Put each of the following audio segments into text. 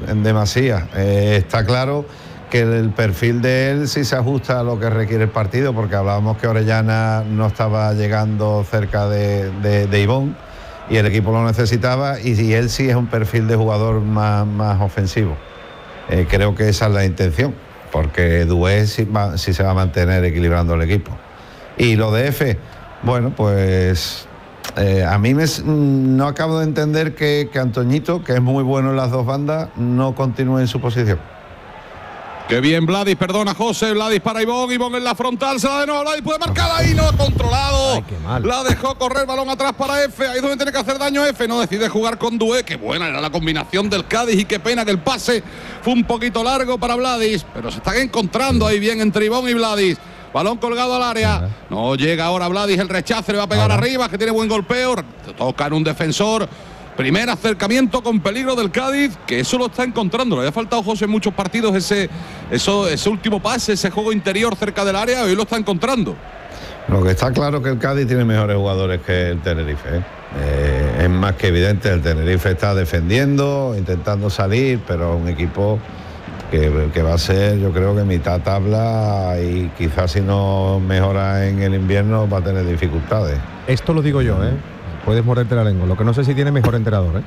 en demasía. Está claro que el perfil de él sí se ajusta a lo que requiere el partido, porque hablábamos que Orellana no estaba llegando cerca de Ivón y el equipo lo necesitaba, y él sí es un perfil de jugador más ofensivo. Creo que esa es la intención, porque Doué sí se va a mantener equilibrando el equipo. Y lo de Efe, bueno, pues a mí no acabo de entender que Antoñito, que es muy bueno en las dos bandas, no continúe en su posición. Qué bien Vladis, perdona José, Vladis para Ivón en la frontal, se la de nuevo, Vladis puede marcar ahí, no ha controlado. Ay, qué mal. La dejó correr, balón atrás para Efe, ahí es donde tiene que hacer daño Efe, no decide jugar con Doué, qué buena era la combinación del Cádiz y qué pena que el pase fue un poquito largo para Vladis, pero se están encontrando ahí bien entre Ivón y Vladis. Balón colgado al área, no llega ahora Vladis, el rechace le va a pegar arriba, que tiene buen golpeo, toca en un defensor. Primer acercamiento con peligro del Cádiz, que eso lo está encontrando. Le había faltado, José, en muchos partidos ese último pase, ese juego interior cerca del área, hoy lo está encontrando. Lo que está claro es que el Cádiz tiene mejores jugadores que el Tenerife. Es más que evidente, el Tenerife está defendiendo, intentando salir, pero un equipo que va a ser, yo creo que mitad tabla, y quizás si no mejora en el invierno va a tener dificultades. Esto lo digo yo, puedes morderte la lengua. Lo que no sé si tiene mejor entrenador,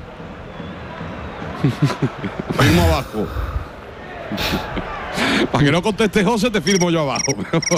Firmo abajo. Para que no conteste José, te firmo yo abajo.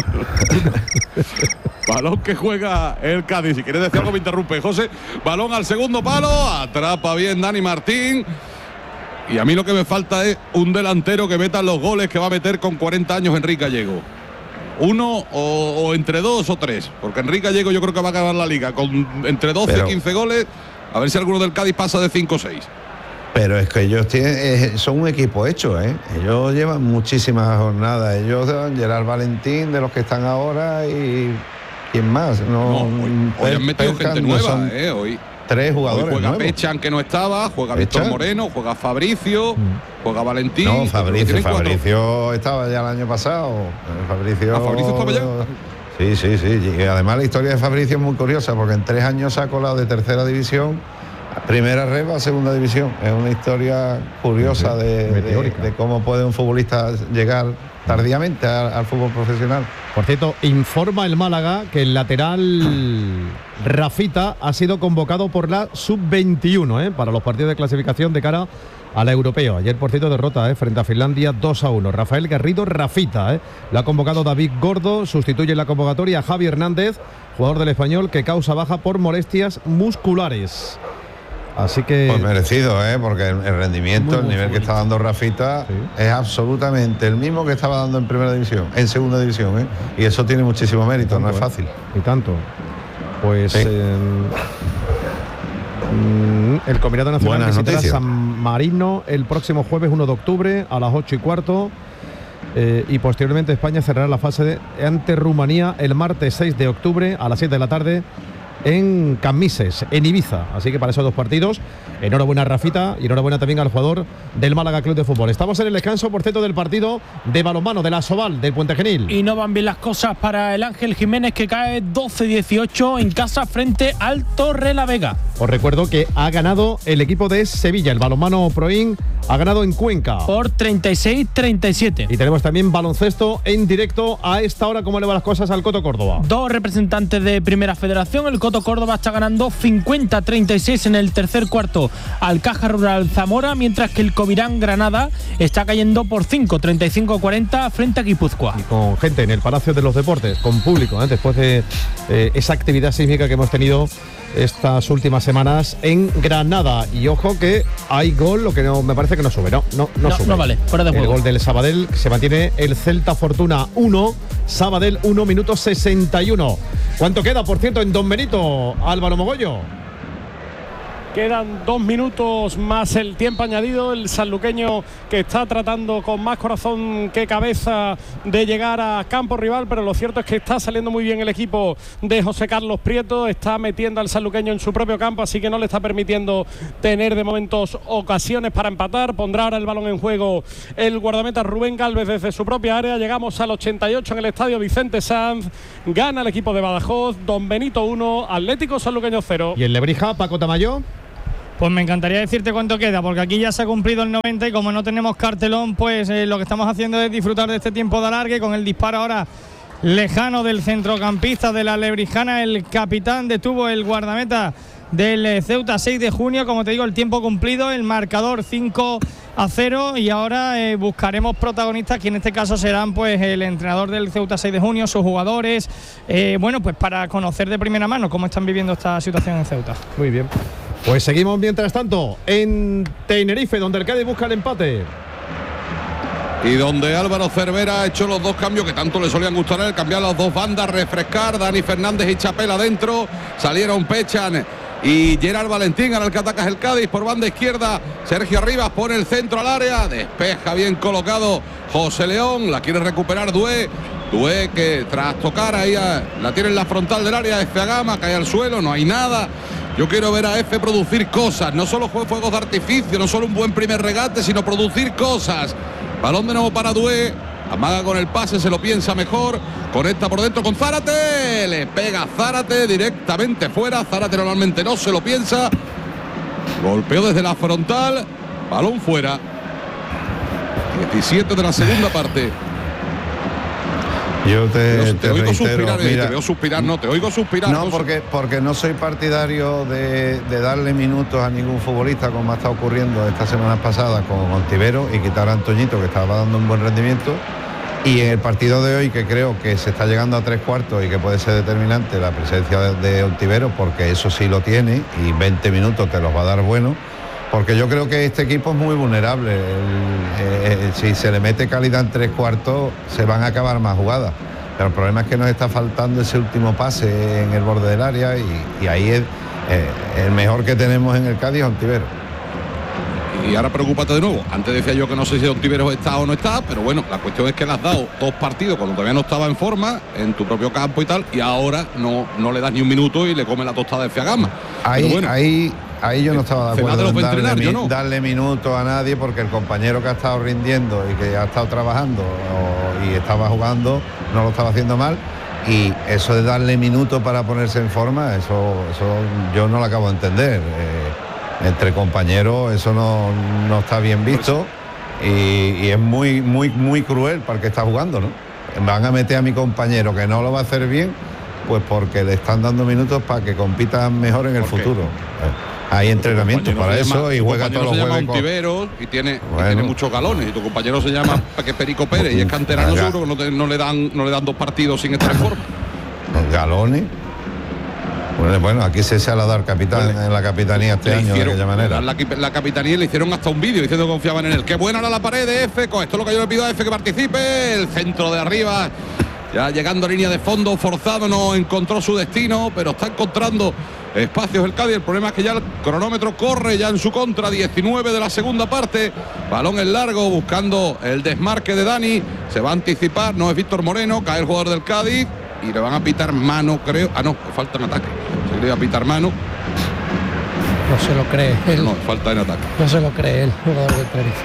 Balón que juega el Cádiz. Si quieres decir algo me interrumpe, José. Balón al segundo palo. Atrapa bien Dani Martín. Y a mí lo que me falta es un delantero que meta los goles que va a meter con 40 años Enrique Gallego. Uno o entre dos o tres, porque Enrique Gallego yo creo que va a acabar la liga con entre 12 y 15 goles, a ver si alguno del Cádiz pasa de 5 o 6. Pero es que ellos son un equipo hecho, ellos llevan muchísimas jornadas, ellos Gerard Valentín, de los que están ahora, y ¿quién más? Hoy han metido gente nueva, hoy. 3 jugadores. Hoy juega nuevos. Pechan, que no estaba, juega Víctor Moreno, juega Fabricio, juega Valentín. No, Fabricio estaba ya el año pasado. Fabricio estaba ya. Sí. Y además la historia de Fabricio es muy curiosa, porque en 3 años se ha colado de tercera división, primera reba a segunda división. Es una historia curiosa de cómo puede un futbolista llegar tardíamente al fútbol profesional. Por cierto, informa el Málaga que el lateral Rafita ha sido convocado por la sub-21 para los partidos de clasificación de cara a la Europeo. Ayer, por cierto, derrota frente a Finlandia 2-1. Rafael Garrido Rafita. Lo ha convocado David Gordo, sustituye en la convocatoria a Javi Hernández, jugador del Español, que causa baja por molestias musculares. Así que pues merecido, porque el rendimiento, el nivel que está dando Rafita es absolutamente el mismo que estaba dando en primera división, en segunda división, y eso tiene muchísimo mérito, no es fácil. Y tanto. Pues el Combinado Nacional visitará San Marino el próximo jueves 1 de octubre a las 8:15. Y posteriormente España cerrará la fase ante Rumanía el martes 6 de octubre a las 7 de la tarde en Camises, en Ibiza. Así que para esos 2 partidos, enhorabuena a Rafita y enhorabuena también al jugador del Málaga Club de Fútbol. Estamos en el descanso, por cierto, del partido de balonmano de la Asobal, del Puente Genil. Y no van bien las cosas para el Ángel Jiménez, que cae 12-18 en casa frente al Torrelavega. Os recuerdo que ha ganado el equipo de Sevilla, el balonmano Proin ha ganado en Cuenca por 36-37. Y tenemos también baloncesto en directo a esta hora. ¿Cómo le van las cosas al Coto Córdoba? 2 representantes de Primera Federación. El Coto Córdoba está ganando 50-36 en el tercer cuarto al Caja Rural Zamora, mientras que el Covirán Granada está cayendo por 5, 35-40 frente a Guipúzcoa. Y con gente en el Palacio de los Deportes, con público, después de esa actividad sísmica que hemos tenido estas últimas semanas en Granada. Y ojo que hay gol, lo que no me parece que no sube, no sube. No vale, fuera de juego. El gol del Sabadell, se mantiene el Celta Fortuna 1, Sabadell 1, minuto 61. ¿Cuánto queda, por cierto, en Don Benito, Álvaro Mogollo? Quedan 2 minutos más el tiempo añadido. El sanluqueño que está tratando con más corazón que cabeza de llegar a campo rival, pero lo cierto es que está saliendo muy bien el equipo de José Carlos Prieto. Está metiendo al sanluqueño en su propio campo, así que no le está permitiendo tener de momentos ocasiones para empatar. Pondrá ahora el balón en juego el guardameta Rubén Gálvez desde su propia área. Llegamos al 88 en el estadio Vicente Sanz. Gana el equipo de Badajoz. Don Benito 1, Atlético Sanluqueño 0. ¿Y el Lebrija, Paco Tamayo? Pues me encantaría decirte cuánto queda, porque aquí ya se ha cumplido el 90 y como no tenemos cartelón, pues lo que estamos haciendo es disfrutar de este tiempo de alargue con el disparo ahora lejano del centrocampista de la Lebrijana. El capitán detuvo el guardameta del Ceuta 6 de junio, como te digo, el tiempo cumplido, el marcador 5-0 y ahora buscaremos protagonistas que en este caso serán pues el entrenador del Ceuta 6 de junio, sus jugadores, bueno, pues para conocer de primera mano cómo están viviendo esta situación en Ceuta. Muy bien. Pues seguimos mientras tanto en Tenerife, donde el Cádiz busca el empate. Y donde Álvaro Cervera ha hecho los dos cambios que tanto le solían gustar a él, cambiar las dos bandas, refrescar, Dani Fernández y Chapela adentro, salieron Pechan y Gerard Valentín. Ahora el que ataca es el Cádiz por banda izquierda, Sergio Rivas pone el centro al área, despeja bien colocado José León, la quiere recuperar Dué que tras tocar ahí la tiene en la frontal del área, Efe Agama cae al suelo, no hay nada. Yo quiero ver a Efe producir cosas, no solo fuegos de artificio, no solo un buen primer regate, sino producir cosas. Balón de nuevo para Dué, amaga con el pase, se lo piensa mejor, conecta por dentro con Zárate, le pega Zárate directamente fuera, Zárate normalmente no se lo piensa, golpeó desde la frontal, balón fuera. 17 de la segunda parte. Yo te oigo reitero, suspirar, mira, te veo suspirar, no, te oigo suspirar. No, porque no soy partidario de darle minutos a ningún futbolista, como ha estado ocurriendo estas semanas pasadas con Ontivero, y quitar a Antoñito, que estaba dando un buen rendimiento. Y en el partido de hoy, que creo que se está llegando a 3/4 y que puede ser determinante la presencia de Ontivero, porque eso sí lo tiene, y 20 minutos te los va a dar bueno. Porque yo creo que este equipo es muy vulnerable. Si se le mete calidad en 3/4, se van a acabar más jugadas. Pero el problema es que nos está faltando ese último pase en el borde del área y ahí es el mejor que tenemos en el Cádiz es Ontivero. Y ahora preocúpate de nuevo. Antes decía yo que no sé si Ontivero está o no está, pero bueno, la cuestión es que le has dado 2 partidos cuando todavía no estaba en forma, en tu propio campo y tal, y ahora no le das ni un minuto y le come la tostada de Fiagama. Ahí yo no estaba de acuerdo en darle minutos a nadie, porque el compañero que ha estado rindiendo y que ha estado trabajando y estaba jugando no lo estaba haciendo mal, y eso de darle minutos para ponerse en forma, eso yo no lo acabo de entender. Entre compañeros eso no está bien visto y es muy cruel para el que está jugando, ¿no? Van a meter a mi compañero que no lo va a hacer bien, pues porque le están dando minutos para que compitan mejor en el futuro. Hay entrenamientos para eso y juega todos los jueves. Ontivero y tiene muchos galones, y tu compañero se llama Perico Pérez y es canterano, seguro que no le dan 2 partidos sin estar en forma. Los galones. Bueno, aquí se ha dado al capitán en la capitanía este año de aquella manera. La capitanía le hicieron hasta un vídeo diciendo que confiaban en él. Qué buena era la pared de Efe, esto es lo que yo le pido a Efe, que participe. El centro de arriba, ya llegando a línea de fondo, forzado, no encontró su destino, pero está encontrando espacios el Cádiz. El problema es que ya el cronómetro corre ya en su contra, 19 de la segunda parte. Balón en largo, buscando el desmarque de Dani, se va a anticipar, no es Víctor Moreno, cae el jugador del Cádiz y le van a pitar mano, creo. No, falta en ataque, se le iba a pitar mano. No se lo cree él. No, falta en ataque. No se lo cree el jugador del Tenerife.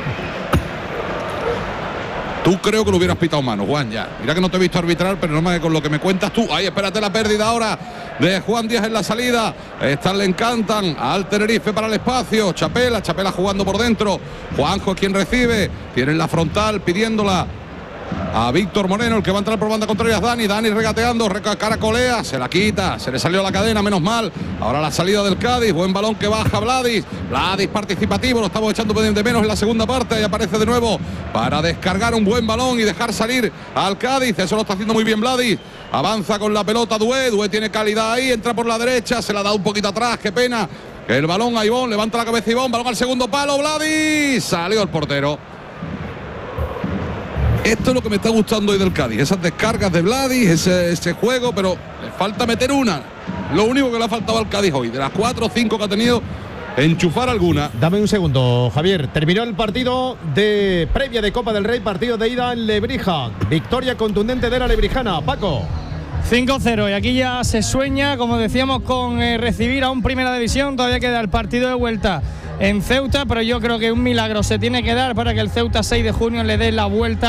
Tú creo que lo hubieras pitado mano, Juan, ya. Mira que no te he visto arbitrar, pero no más que con lo que me cuentas tú. Ahí, espérate la pérdida ahora de Juan Díaz en la salida. Estas le encantan al Tenerife para el espacio. Chapela jugando por dentro. Juanjo es quien recibe. Tiene en la frontal pidiéndola a Víctor Moreno, el que va a entrar por banda contraria. Dani regateando, caracolea, se la quita, se le salió la cadena, menos mal. Ahora la salida del Cádiz, buen balón que baja Vladis participativo, lo estamos echando de menos en la segunda parte, y aparece de nuevo para descargar un buen balón y dejar salir al Cádiz. Eso lo está haciendo muy bien Vladis. Avanza con la pelota Dué tiene calidad ahí, entra por la derecha, se la da un poquito atrás, qué pena. El balón a Ivón, levanta la cabeza Ivón, balón al segundo palo, Vladis, salió el portero. Esto es lo que me está gustando hoy del Cádiz, esas descargas de Vladis, ese juego, pero le falta meter una. Lo único que le ha faltado al Cádiz hoy, de las 4 o 5 que ha tenido, enchufar alguna. Dame un segundo, Javier. Terminó el partido de previa de Copa del Rey, partido de ida en Lebrija. Victoria contundente de la lebrijana. Paco. 5-0 y aquí ya se sueña, como decíamos, con recibir a un Primera División. Todavía queda el partido de vuelta en Ceuta, pero yo creo que un milagro se tiene que dar para que el Ceuta 6 de junio le dé la vuelta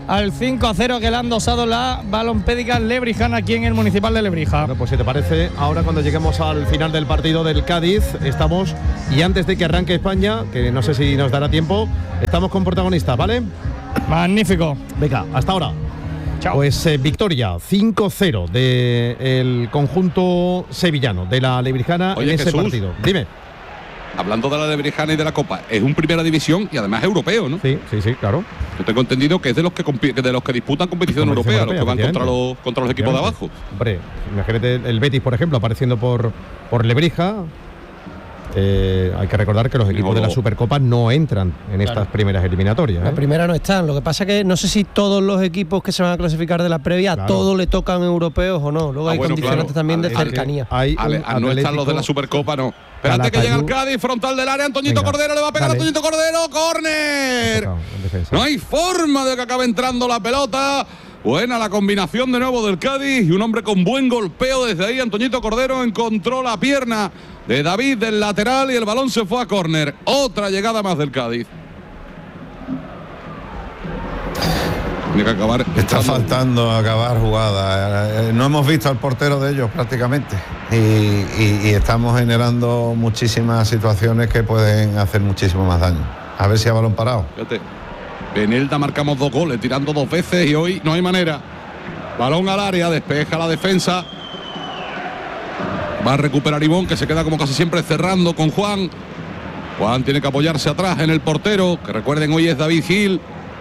al 5-0 que le han dosado la balompédica lebrijana aquí en el Municipal de Lebrija. Bueno, pues si te parece, ahora cuando lleguemos al final del partido del Cádiz, estamos, y antes de que arranque España, que no sé si nos dará tiempo, estamos con protagonistas, ¿vale? Magnífico. Venga, hasta ahora. Chao. Pues victoria 5-0 del conjunto sevillano, de la lebrijana. Oye, en ese Jesús, partido. Dime. Hablando de la lebrijana y de la Copa, es un primera división y además europeo, ¿no? Sí, claro. Yo tengo entendido que es de los que disputan competición europea, los que van contra los equipos de abajo. Hombre, imagínate el Betis, por ejemplo, apareciendo por Lebrija. Hay que recordar que los equipos de la Supercopa no entran en estas primeras eliminatorias. La primera no están. Lo que pasa es que no sé si todos los equipos que se van a clasificar de la previa, a todos le tocan europeos o no. Luego hay condicionantes también de cercanía. Al no estar los de la Supercopa, no. Espérate que llega el Cádiz, frontal del área, Antoñito Cordero, le va a pegar a Antoñito Cordero, ¡córner! No hay forma de que acabe entrando la pelota. Buena la combinación de nuevo del Cádiz y un hombre con buen golpeo desde ahí. Antoñito Cordero encontró la pierna de David del lateral y el balón se fue a córner. Otra llegada más del Cádiz. Tiene que acabar. Está faltando acabar jugada. No hemos visto al portero de ellos prácticamente. Y estamos generando muchísimas situaciones que pueden hacer muchísimo más daño. A ver si a balón parado. Fíjate. Benelda marcamos 2 goles, tirando 2 veces y hoy no hay manera. Balón al área, despeja la defensa. Va a recuperar Ivón, que se queda como casi siempre cerrando con Juan. Juan tiene que apoyarse atrás en el portero, que recuerden hoy es David Gil.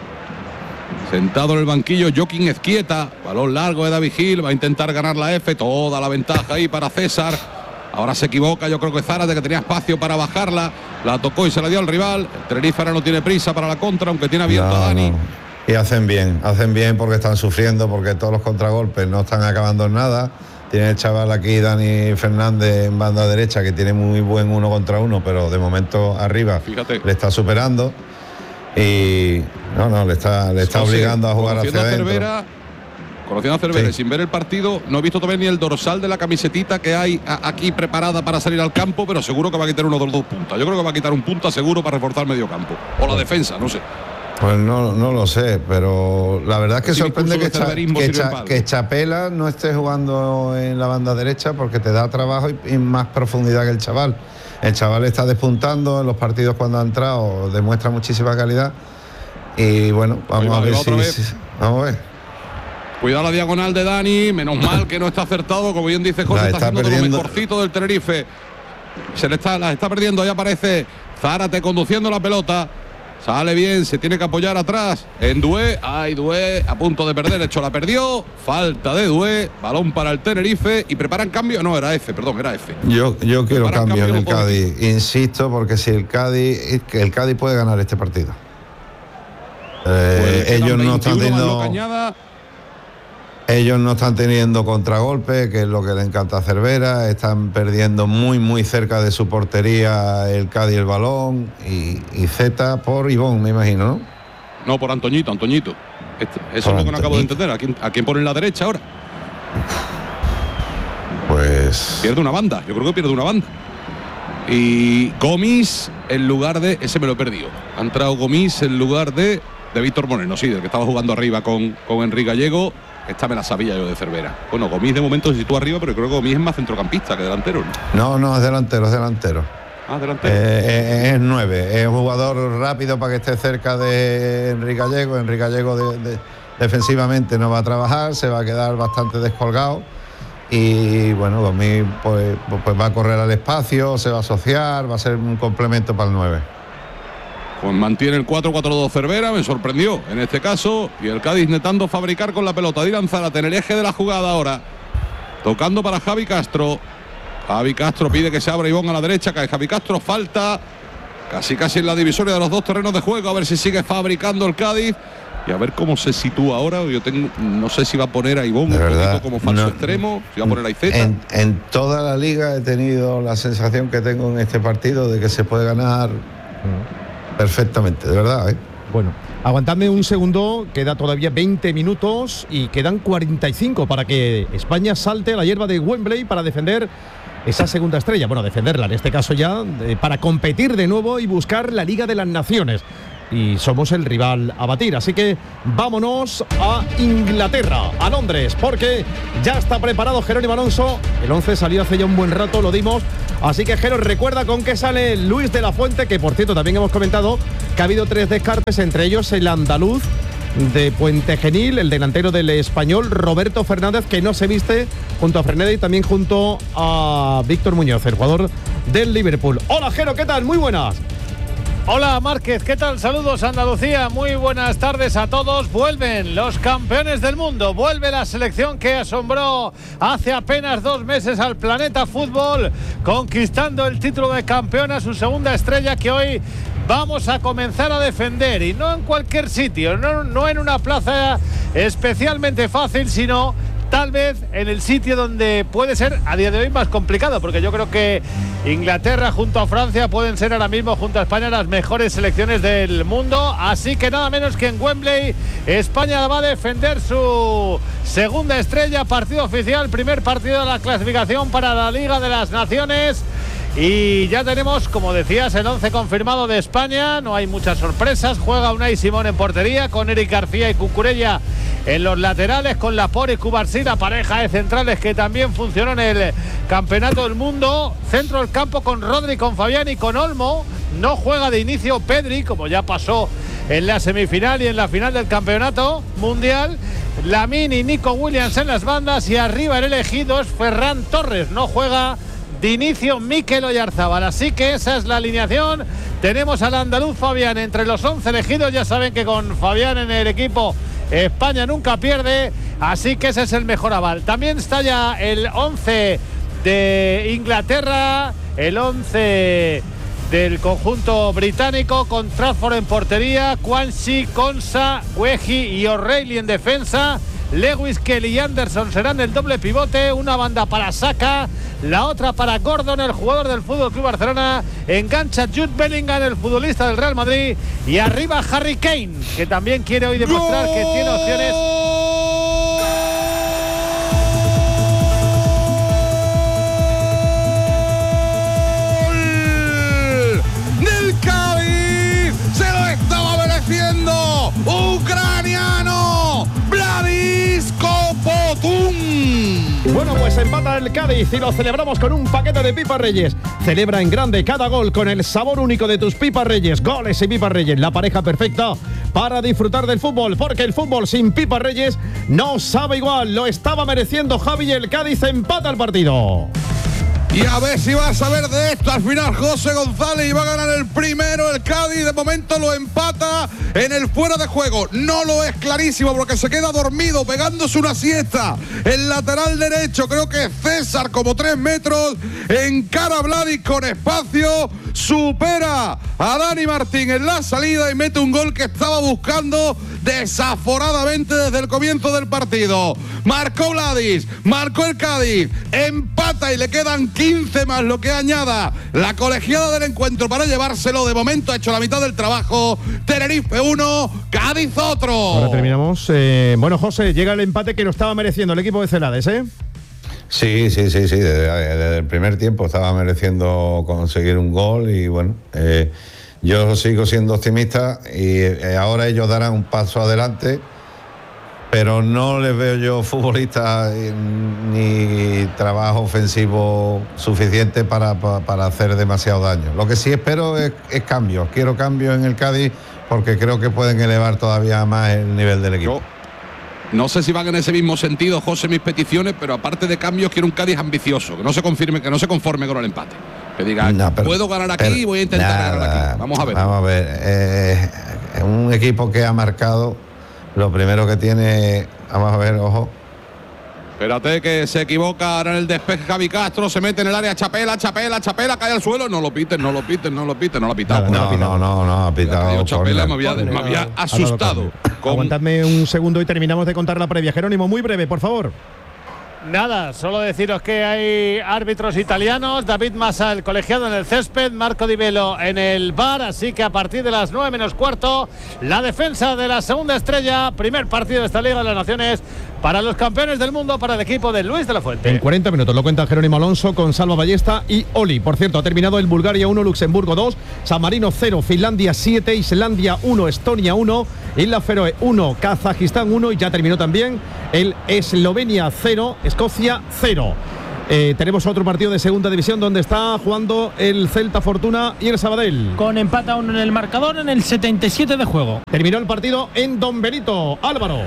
Sentado en el banquillo Joaquín Ezquieta. Balón largo de David Gil, va a intentar ganar la F. Toda la ventaja ahí para César. Ahora se equivoca, yo creo que Zárate, que tenía espacio para bajarla. La tocó y se la dio al rival. El Tenerife ahora no tiene prisa para la contra, aunque tiene abierto a Dani. No. Y hacen bien porque están sufriendo, porque todos los contragolpes no están acabando en nada. Tiene el chaval aquí, Dani Fernández, en banda derecha, que tiene muy buen 1 contra 1, pero de momento arriba le está superando. Y le está obligando a jugar hacia adentro. Conociendo a Cervera, sin ver el partido, no he visto todavía ni el dorsal de la camisetita que hay aquí preparada para salir al campo, pero seguro que va a quitar uno de los 2 puntas. Yo creo que va a quitar un punta seguro para reforzar el medio campo. O la defensa, no sé. Pues no lo sé, pero la verdad es que sorprende que Chapela no esté jugando en la banda derecha, porque te da trabajo y más profundidad que el chaval. El chaval está despuntando en los partidos cuando ha entrado, demuestra muchísima calidad. Y bueno, vamos a ver vamos a ver. Cuidado la diagonal de Dani, menos mal que no está acertado, como bien dice José, está haciendo de lo mejorcito del Tenerife. La está perdiendo, ahí aparece Zárate conduciendo la pelota. Sale bien, se tiene que apoyar atrás en Dué. Dué a punto de perder, hecho la perdió. Falta de Dué, balón para el Tenerife y preparan cambio. No, era F. Yo quiero cambio en el Cádiz, insisto, porque si el Cádiz puede ganar este partido. Ellos no están teniendo... Ellos no están teniendo contragolpe, que es lo que le encanta a Cervera. Están perdiendo muy cerca de su portería el Cádiz el balón. Y Z por Ivón, me imagino, ¿no? No, por Antoñito. Eso es lo que no acabo de entender. ¿A quién pone en la derecha ahora? Pues... Pierde una banda, yo creo que pierde una banda. Y Gomis en lugar de... Ese me lo he perdido. Ha entrado Gomis en lugar de Víctor Moreno, sí, del que estaba jugando arriba con Enrique Gallego. Esta me la sabía yo de Cervera. Bueno, Gomis de momento se sitúa arriba, pero creo que Gomis es más centrocampista que delantero, ¿no? No, es delantero. Delantero. Es 9. Es un jugador rápido para que esté cerca de Enrique Gallego. Enrique Gallego defensivamente no va a trabajar, se va a quedar bastante descolgado. Y bueno, Gomis pues va a correr al espacio, se va a asociar, va a ser un complemento para el 9. Pues mantiene el 4-4-2 Cervera, me sorprendió en este caso. Y el Cádiz intentando fabricar con la pelota. Dylan Zárate en el eje de la jugada ahora. Tocando para Javi Castro. Javi Castro pide que se abra Ivón a la derecha. Cae Javi Castro, falta. Casi en la divisoria de los 2 terrenos de juego. A ver si sigue fabricando el Cádiz. Y a ver cómo se sitúa ahora. No sé si va a poner a Ivón un poquito como falso extremo. Si va a poner a Iceta. En toda la liga he tenido la sensación que tengo en este partido de que se puede ganar perfectamente, de verdad, ¿eh? Bueno, aguantadme un segundo, queda todavía 20 minutos y quedan 45 para que España salte a la hierba de Wembley para defender esa segunda estrella. Bueno, defenderla en este caso ya, para competir de nuevo y buscar la Liga de las Naciones. y somos el rival a batir. Así que vámonos a Inglaterra, a Londres, porque ya está preparado Jerónimo Alonso. El 11 salió hace ya un buen rato, lo dimos. Así que Jero, recuerda con qué sale Luis de la Fuente, que por cierto también hemos comentado que ha habido 3 descartes, entre ellos el andaluz de Puente Genil, el delantero del Español, Roberto Fernández, que no se viste junto a Freneda y también junto a Víctor Muñoz, el jugador del Liverpool. Hola Jero, ¿qué tal? Muy buenas. Hola Márquez, ¿qué tal? Saludos Andalucía, muy buenas tardes a todos. Vuelven los campeones del mundo, vuelve la selección que asombró hace apenas 2 meses al planeta fútbol, conquistando el título de campeona, su segunda estrella, que hoy vamos a comenzar a defender, y no en cualquier sitio, no en una plaza especialmente fácil, sino tal vez en el sitio donde puede ser a día de hoy más complicado, porque yo creo que Inglaterra junto a Francia pueden ser ahora mismo junto a España las mejores selecciones del mundo. Así que nada menos que en Wembley España va a defender su segunda estrella, partido oficial, primer partido de la clasificación para la Liga de las Naciones. Y ya tenemos, como decías, el 11 confirmado de España. No hay muchas sorpresas. Juega Unai Simón en portería, con Eric García y Cucurella en los laterales, con Laporte y Cubarsí, la pareja de centrales que también funcionó en el Campeonato del Mundo. Centro del campo con Rodri, con Fabián y con Olmo. No juega de inicio Pedri, como ya pasó en la semifinal y en la final del Campeonato Mundial. Lamine y Nico Williams en las bandas, y arriba el elegido es Ferran Torres. No juega de inicio Mikel Oyarzabal. Así que esa es la alineación. Tenemos al andaluz Fabián entre los 11 elegidos. Ya saben que con Fabián en el equipo España nunca pierde, así que ese es el mejor aval. También está ya el 11 de Inglaterra, el 11 del conjunto británico, con Trafford en portería, Kwanzi, Konsa, Wehi y O'Reilly en defensa. Lewis, Kelly y Anderson serán el doble pivote, una banda para Saka, la otra para Gordon, el jugador del FC Barcelona. Engancha Jude Bellingham, el futbolista del Real Madrid, y arriba Harry Kane, que también quiere hoy demostrar que tiene opciones. ¡Del Cádiz! ¡Se lo estaba mereciendo! ¡Ucraniano! ¡Vladisko Potún! Bueno, pues empata el Cádiz y lo celebramos con un paquete de Pipas Reyes. Celebra en grande cada gol con el sabor único de tus Pipas Reyes. Goles y Pipas Reyes, la pareja perfecta para disfrutar del fútbol, porque el fútbol sin Pipas Reyes no sabe igual. Lo estaba mereciendo Javi, y el Cádiz empata el partido. Y a ver si va a saber de esto al final José González, y va a ganar el primero el Cádiz. De momento lo empata en el fuera de juego. No lo es clarísimo porque se queda dormido pegándose una siesta. El lateral derecho, creo que César, como 3 metros, encara a Vladi con espacio, supera a Dani Martín en la salida y mete un gol que estaba buscando desaforadamente desde el comienzo del partido. Marcó Vladis, marcó el Cádiz, empata y le quedan 15 más lo que añada la colegiada del encuentro para llevárselo. De momento ha hecho la mitad del trabajo. Tenerife 1, Cádiz otro. Ahora terminamos. Bueno, José, llega el empate que lo estaba mereciendo el equipo de Celades, ¿eh? Sí. Desde el primer tiempo estaba mereciendo conseguir un gol y bueno, yo sigo siendo optimista y ahora ellos darán un paso adelante, pero no les veo yo futbolistas ni trabajo ofensivo suficiente para hacer demasiado daño. Lo que sí espero es cambios. Quiero cambios en el Cádiz porque creo que pueden elevar todavía más el nivel del equipo. No sé si van en ese mismo sentido, José, mis peticiones, pero aparte de cambios quiero un Cádiz ambicioso, que no se conforme con el empate. Que diga, puedo ganar aquí y voy a intentar ganar aquí. Vamos a ver. Un equipo que ha marcado, lo primero que tiene, vamos a ver, ojo. Espérate que se equivoca ahora en el despeje Javi Castro, se mete en el área Chapela, cae al suelo, no lo piten, no lo ha pitado. No ha pitado. Chapela me había asustado. Aguantadme un segundo y terminamos de contar la previa. Jerónimo, muy breve, por favor. Nada, solo deciros que hay árbitros italianos, David Massa, el colegiado en el césped, Marco Di Velo en el VAR, así que a partir de las 9 menos cuarto, la defensa de la segunda estrella, primer partido de esta Liga de las Naciones para los campeones del mundo, para el equipo de Luis de la Fuente. En 40 minutos lo cuenta Jerónimo Alonso con Salva Ballesta y Oli. Por cierto, ha terminado el Bulgaria 1, Luxemburgo 2, San Marino 0, Finlandia 7, Islandia 1, Estonia 1, Isla Feroe 1, Kazajistán 1 y ya terminó también el Eslovenia 0, Escocia 0. Tenemos otro partido de segunda división donde está jugando el Celta Fortuna y el Sabadell. Con empate a 1 en el marcador en el 77 de juego. Terminó el partido en Don Benito. Álvaro.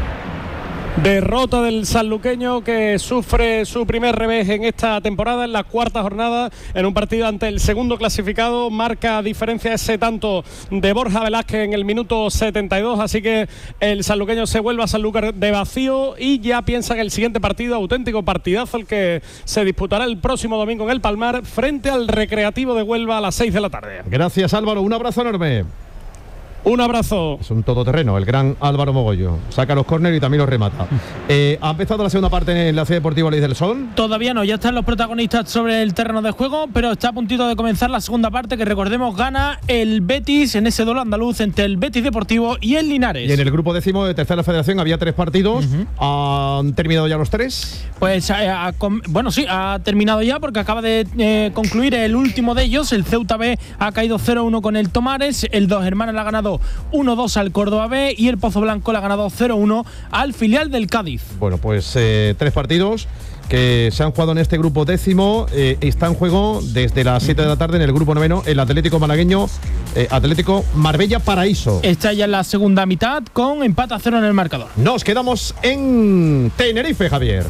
Derrota del sanluqueño que sufre su primer revés en esta temporada, en la cuarta jornada, en un partido ante el segundo clasificado. Marca diferencia ese tanto de Borja Velázquez en el minuto 72, así que el sanluqueño se vuelve a Sanlúcar de vacío y ya piensa que el siguiente partido, auténtico partidazo, el que se disputará el próximo domingo en el Palmar frente al Recreativo de Huelva a las 6 de la tarde. Gracias, Álvaro, un abrazo enorme. Un abrazo. Es un todoterreno, el gran Álvaro Mogollo. Saca los córneres y también los remata. ¿Ha empezado la segunda parte en la Ciudad Deportiva Luis del Sol? Todavía no, ya están los protagonistas sobre el terreno de juego, pero está a puntito de comenzar la segunda parte, que recordemos gana el Betis en ese duelo andaluz entre el Betis Deportivo y el Linares. Y en el grupo décimo de Tercera Federación había 3 partidos. ¿Han terminado ya los 3? Pues bueno, sí, ha terminado ya porque acaba de concluir el último de ellos. El Ceuta B ha caído 0-1 con el Tomares, el Dos Hermanas le ha ganado 1-2 al Córdoba B y el Pozo Blanco le ha ganado 0-1 al filial del Cádiz. Bueno, pues 3 partidos que se han jugado en este grupo décimo. Está en juego desde las 7 de la tarde en el grupo noveno el Atlético malagueño, Atlético Marbella Paraíso. Está ya en la segunda mitad con empate a 0 en el marcador. Nos quedamos en Tenerife, Javier.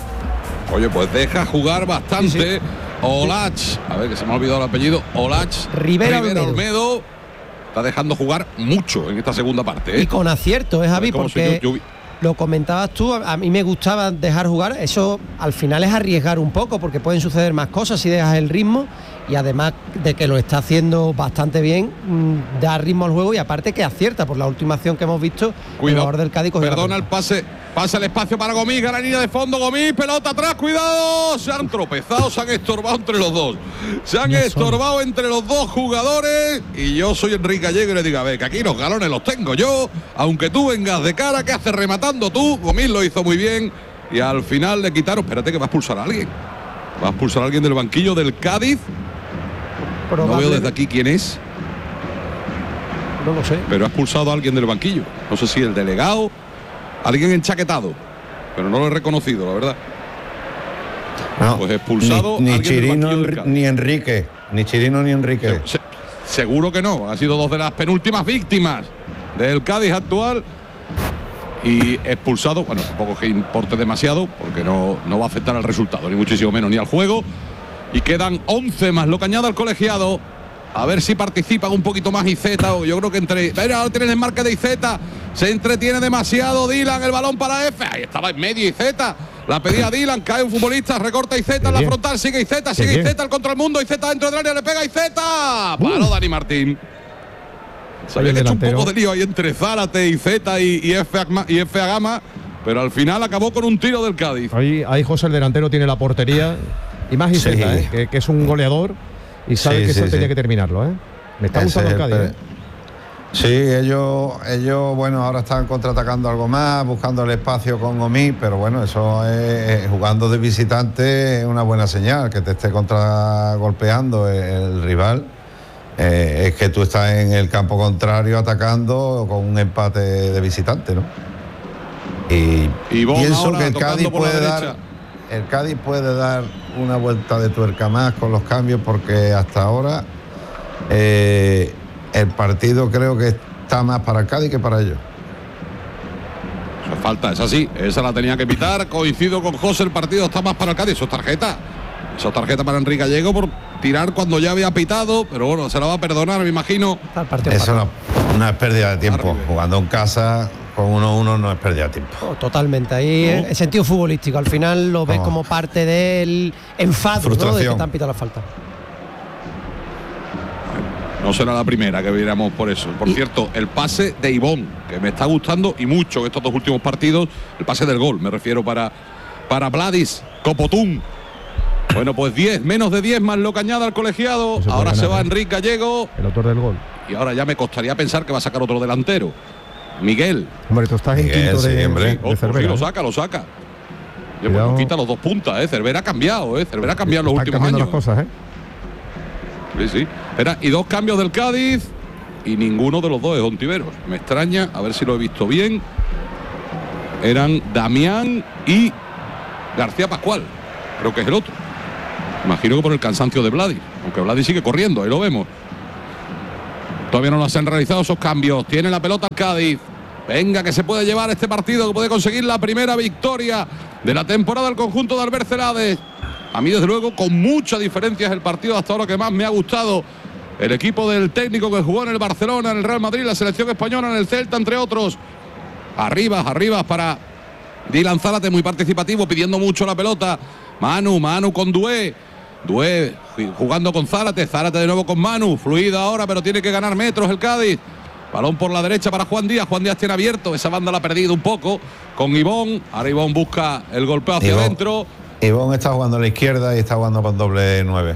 Oye, pues deja jugar bastante. Sí. Olach, a ver que se me ha olvidado el apellido. Olach Rivera Olmedo. Está dejando jugar mucho en esta segunda parte. Y con acierto, Javi, porque lo comentabas tú, a mí me gustaba dejar jugar. Eso al final es arriesgar un poco, porque pueden suceder más cosas si dejas el ritmo. Y además de que lo está haciendo bastante bien, da ritmo al juego y aparte que acierta. Por la última acción que hemos visto, cuidado, el jugador del Cádiz perdona el pase, pasa el espacio para Gomis, a la línea de fondo, Gomis, pelota atrás, cuidado, se han tropezado, se han estorbado entre los dos. Se han estorbado entre los dos jugadores y yo soy Enrique Gallego y le digo, a ver, que aquí los galones los tengo yo, aunque tú vengas de cara, ¿qué haces rematando tú? Gomis lo hizo muy bien y al final le quitaron, espérate que va a expulsar a alguien. Va a expulsar a alguien del banquillo del Cádiz. No veo desde aquí quién es. No lo sé. Pero ha expulsado a alguien del banquillo. No sé si el delegado, alguien enchaquetado. Pero no lo he reconocido, la verdad. No, pues expulsado ni Chirino ni Enrique. Ni Chirino ni Enrique. Seguro que no. Han sido 2 de las penúltimas víctimas del Cádiz actual. Y expulsado, bueno, tampoco es que importe demasiado, porque no va a afectar al resultado, ni muchísimo menos, ni al juego. Y quedan 11 más lo que añade el colegiado. A ver si participan un poquito más Iceta. O yo creo que entre. Ahora tienen el marque de Iceta. Se entretiene demasiado Dylan. El balón para F. Ahí estaba en medio Iceta. La pedía Dylan. Cae un futbolista. Recorta Iceta en la frontal. Sigue Iceta. Sigue Iceta. El contra el mundo. Iceta dentro del área. Le pega Iceta. Paró Dani Martín. Se había hecho un poco de lío ahí entre Zárate, Iceta y F. Agama. Pero al final acabó con un tiro del Cádiz. Ahí José, el delantero, tiene la portería. Y más Iceta, que es un goleador y sabe que eso tenía que terminarlo. Me está gustando el Cádiz. Sí, ellos, bueno, ahora están contraatacando algo más, buscando el espacio con Gomis, pero bueno, eso es, jugando de visitante es una buena señal, que te esté contragolpeando el rival. Es que tú estás en el campo contrario atacando con un empate de visitante, ¿no? Y pienso que el Cádiz puede dar una vuelta de tuerca más con los cambios, porque hasta ahora el partido creo que está más para el Cádiz que para ellos. Eso es falta, es así, esa la tenía que evitar. Coincido con José, el partido está más para el Cádiz. Eso es tarjeta para Enrique Gallego por tirar cuando ya había pitado, pero bueno, se la va a perdonar, me imagino. Eso no es pérdida de tiempo. Jugando en casa con 1-1 no es pérdida de tiempo. Totalmente, ahí el sentido futbolístico, al final lo ves como parte del enfado, ¿no? De que te han pitado la falta. No será la primera que viéramos por eso. Por cierto, el pase de Ivón, que me está gustando y mucho estos 2 últimos partidos, el pase del gol, me refiero para para Vladis Copotún. Bueno, pues 10, menos de 10 más lo que añada al colegiado. Ahora se va Enrique Gallego. El autor del gol. Y ahora ya me costaría pensar que va a sacar otro delantero. Miguel. Hombre, tú estás en quinto de Cervera. Sí, lo saca. Yo pues, quita los 2 puntas, Cervera ha cambiado, Cervera ha cambiado los últimos años. Las cosas, Sí. Espera, y 2 cambios del Cádiz y ninguno de los 2 es Ontiveros. Me extraña, a ver si lo he visto bien. Eran Damián y García Pascual. Creo que es el otro. Imagino que por el cansancio de Vladis, aunque Vladis sigue corriendo, ahí lo vemos. Todavía no lo han realizado esos cambios. Tiene la pelota el Cádiz. Venga, que se puede llevar este partido, que puede conseguir la primera victoria de la temporada del conjunto de Albert Celades. A mí, desde luego, con mucha diferencia es el partido hasta ahora que más me ha gustado. El equipo del técnico que jugó en el Barcelona, en el Real Madrid, la selección española, en el Celta, entre otros. Arriba para Dylan Zárate, muy participativo, pidiendo mucho la pelota. Manu con Dué jugando con Zárate de nuevo con Manu, fluida ahora, pero tiene que ganar metros el Cádiz. Balón por la derecha para Juan Díaz tiene abierto, esa banda la ha perdido un poco con Ivón. Ahora Ivón busca el golpeo hacia adentro. Ivón está jugando a la izquierda y está jugando con doble 9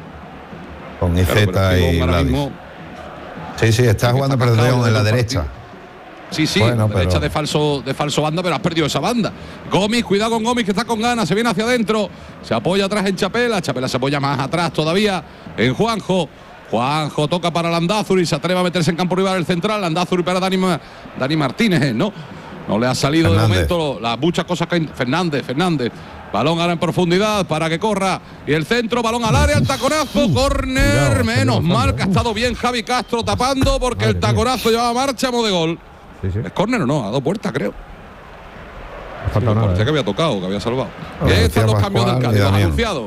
con Iceta y Vladis. Sí, está jugando perdón en la derecha. Sí, bueno, derecha de falso banda, pero has perdido esa banda. Gómez, cuidado con Gómez, que está con ganas, se viene hacia adentro, se apoya atrás en Chapela se apoya más atrás todavía en Juanjo toca para Landázuri, se atreve a meterse en campo rival el central, Landázuri para Dani Martínez, ¿no? No le ha salido Fernández. De momento las muchas cosas que hay. Fernández. Balón ahora en profundidad para que corra. Y el centro, balón al área, el taconazo, córner. Menos mal que ha estado bien Javi Castro tapando, porque el taconazo llevaba marcha de gol. Sí. ¿Es córner o no? Ha dado puerta, creo. Parecía que había tocado, que había salvado. Están 2 cambios del Cádiz, anunciados.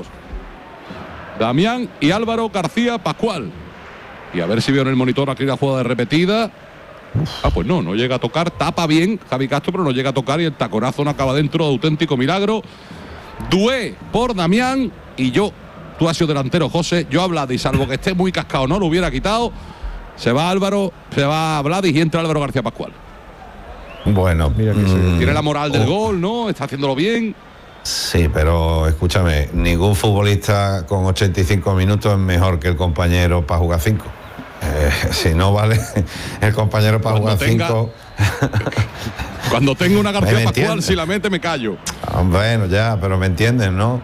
Damián y Álvaro García Pascual. Y a ver si veo en el monitor aquí la jugada de repetida. Pues no llega a tocar, tapa bien Javi Castro, pero no llega a tocar y el taconazo no acaba dentro, de auténtico milagro. Dué por Damián y tú has sido delantero, José, yo a Vladis, salvo que esté muy cascado, no lo hubiera quitado. Se va Vladis y entra Álvaro García Pascual. Bueno, tiene la moral del gol, ¿no? Está haciéndolo bien. Sí, pero escúchame, ningún futbolista con 85 minutos es mejor que el compañero para jugar 5. Si no vale el compañero para jugar 5. Cuando tengo una García Pascual, si la mete me callo. Bueno, ya, pero me entienden, ¿no?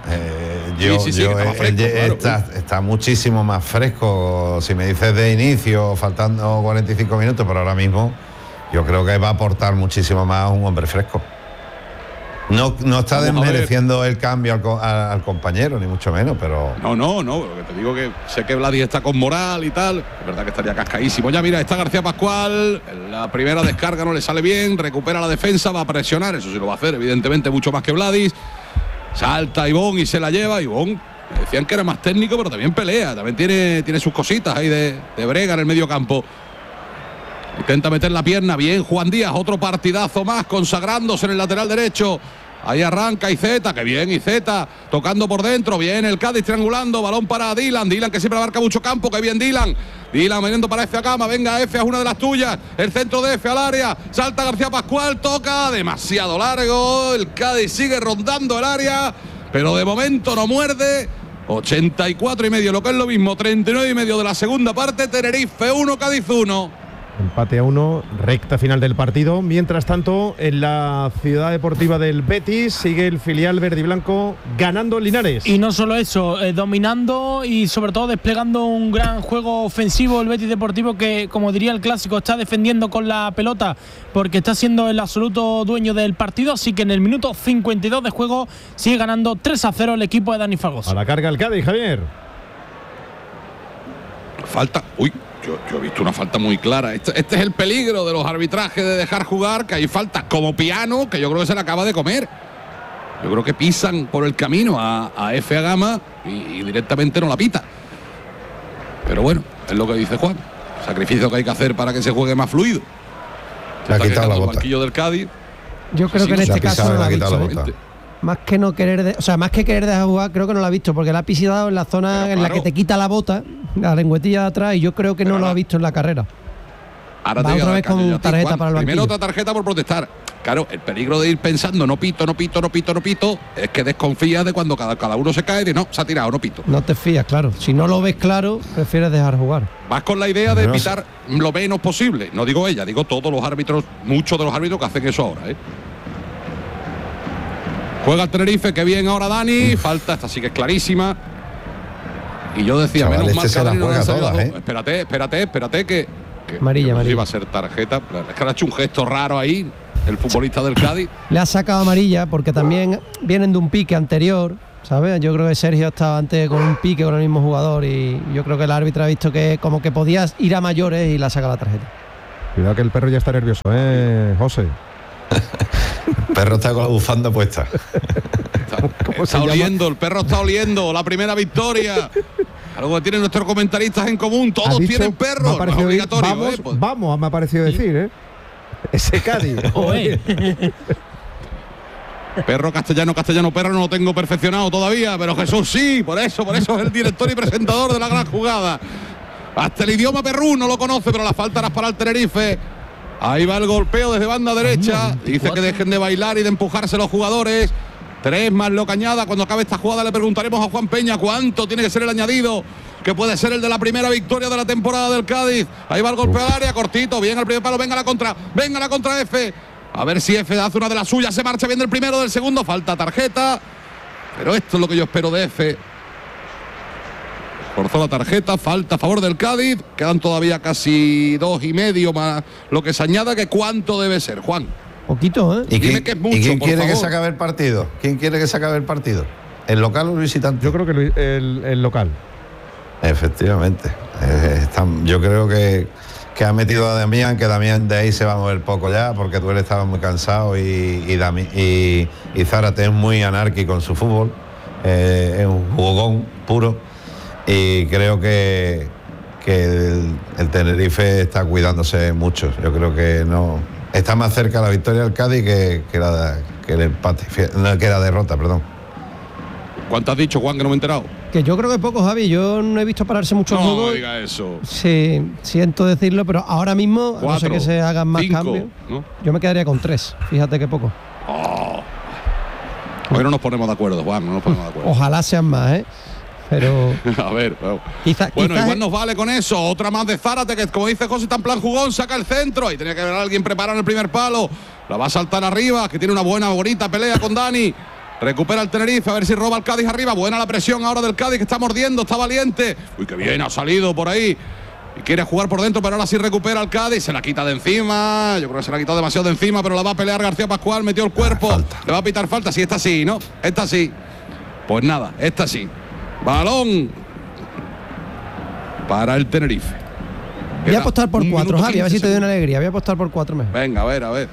Está muchísimo más fresco. Si me dices de inicio, faltando 45 minutos, pero ahora mismo yo creo que va a aportar muchísimo más un hombre fresco. No está desmereciendo el cambio al compañero, ni mucho menos, pero... No, porque te digo que sé que Vladis está con moral y tal, es verdad que estaría cascadísimo. Ya mira, está García Pascual, la primera descarga no le sale bien, recupera la defensa, va a presionar, eso sí lo va a hacer, evidentemente mucho más que Vladis. Salta Ivón y se la lleva. Ivón, decían que era más técnico, pero también pelea, también tiene sus cositas ahí de brega en el medio campo. Intenta meter la pierna, bien Juan Díaz, otro partidazo más, consagrándose en el lateral derecho. Ahí arranca Iceta, que bien Iceta, tocando por dentro, bien el Cádiz triangulando, balón para Dylan que siempre abarca mucho campo, que bien Dylan veniendo para Efe Agama, venga Efe, es una de las tuyas, el centro de Efe al área, salta García Pascual, toca, demasiado largo, el Cádiz sigue rondando el área, pero de momento no muerde. 84,5, lo que es lo mismo, 39,5 de la segunda parte, Tenerife 1, Cádiz 1. Empate a 1, recta final del partido. Mientras tanto, en la ciudad deportiva del Betis sigue el filial verde y blanco ganando en Linares. Y no solo eso, dominando y sobre todo desplegando un gran juego ofensivo el Betis Deportivo, que, como diría el clásico, está defendiendo con la pelota porque está siendo el absoluto dueño del partido. Así que en el minuto 52 de juego sigue ganando 3-0 el equipo de Dani Fragoso. A la carga el Cádiz, Javier. Falta. Yo he visto una falta muy clara. Este es el peligro de los arbitrajes, de dejar jugar, que hay faltas como Piano, que yo creo que se la acaba de comer. Yo creo que pisan por el camino a Efe Agama y directamente no la pita. Pero bueno, es lo que dice Juan. Sacrificio que hay que hacer para que se juegue más fluido. Le ha quitado la bota. El banquillo del Cádiz. Yo creo que en este caso no la ha visto. Más que querer dejar jugar, creo que no lo ha visto, porque la ha pisado en la zona en la que te quita la bota, la lengüetilla de atrás, y yo creo que no lo ha visto en la carrera. Ahora va otra vez con tarjeta para el banquillo. Primero otra tarjeta por protestar. Claro, el peligro de ir pensando no pito, es que desconfías de cuando cada uno se cae y dice, no, se ha tirado, no pito. No te fías, claro. Si no lo ves claro, prefieres dejar jugar. Vas con la idea de pitar lo menos posible. No digo ella, digo todos los árbitros, muchos de los árbitros que hacen eso ahora, ¿eh? Juega el Tenerife, que bien ahora Dani. Falta, esta sí que es clarísima. Y yo decía, chaval, menos mal que Dani no juega todas, ¿eh? Espérate, que amarilla. iba a ser tarjeta. Es que le ha hecho un gesto raro ahí el futbolista del Cádiz. Le ha sacado amarilla porque también vienen de un pique anterior, ¿sabes? Yo creo que Sergio estaba antes con un pique con el mismo jugador y yo creo que el árbitro ha visto que como que podías ir a mayores y le ha sacado la tarjeta. Cuidado que el perro ya está nervioso, José. El perro está con la bufanda puesta. Está oliendo, el perro está oliendo la primera victoria. Algo que tienen nuestros comentaristas en común, todos tienen perros. No es obligatorio. Vamos, me ha parecido decir, ese Cádiz. Perro castellano, perro no lo tengo perfeccionado todavía, pero Jesús sí, por eso es el director y presentador de la gran jugada. Hasta el idioma perrú no lo conoce, pero la falta era para el Tenerife. Ahí va el golpeo desde banda derecha. Dice que dejen de bailar y de empujarse los jugadores. 3 más lo que añada. Cuando acabe esta jugada le preguntaremos a Juan Peña cuánto tiene que ser el añadido, que puede ser el de la primera victoria de la temporada del Cádiz. Ahí va el golpe al área, cortito, bien el primer palo, venga la contra F. A ver si F hace una de las suyas, se marcha bien del primero, del segundo, falta tarjeta. Pero esto es lo que yo espero de F. Forzó la tarjeta, falta a favor del Cádiz. Quedan todavía casi 2,5 más lo que se añada, que cuánto debe ser, Juan. Poquito, ¿eh? ¿Y quién quiere que se acabe el partido? ¿Quién quiere que se acabe el partido? ¿El local o el visitante? Yo creo que el local. Efectivamente. Yo creo que ha metido a Damián, que Damián de ahí se va a mover poco ya, porque Duel estaba muy cansado y Zárate es muy anárquico en su fútbol. Es un jugón puro. Y creo que el Tenerife está cuidándose mucho. Yo creo que no está más cerca la victoria del Cádiz que el empate, que la derrota, perdón. ¿Cuánto has dicho, Juan, que no me he enterado? Que yo creo que poco, Javi. Yo no he visto pararse mucho el juego. No diga eso. Sí, siento decirlo, pero ahora mismo 4, no sé que se hagan más 5, cambios. ¿no? Yo me quedaría con 3. Fíjate qué poco. Hoy no nos ponemos de acuerdo, Juan. No nos ponemos de acuerdo. Ojalá sean más, Pero a ver, quizás igual nos vale con eso. Otra más de Zárate, que como dice José, está en plan jugón, saca el centro. Y tenía que haber alguien preparado en el primer palo. La va a saltar arriba, que tiene una bonita pelea con Dani. Recupera el Tenerife, a ver si roba el Cádiz arriba. Buena la presión ahora del Cádiz, que está mordiendo, está valiente. Uy, qué bien, ha salido por ahí. Y quiere jugar por dentro, pero ahora sí recupera el Cádiz. Se la quita de encima. Yo creo que se la ha quitado demasiado de encima, pero la va a pelear García Pascual. Metió el cuerpo. Le va a pitar falta. Sí, esta sí, ¿no? Esta sí. Pues nada, esta sí. Balón para el Tenerife. Voy a apostar por 4, Javi, a ver si te doy una alegría. Voy a apostar por 4 mejor. Venga, a ver.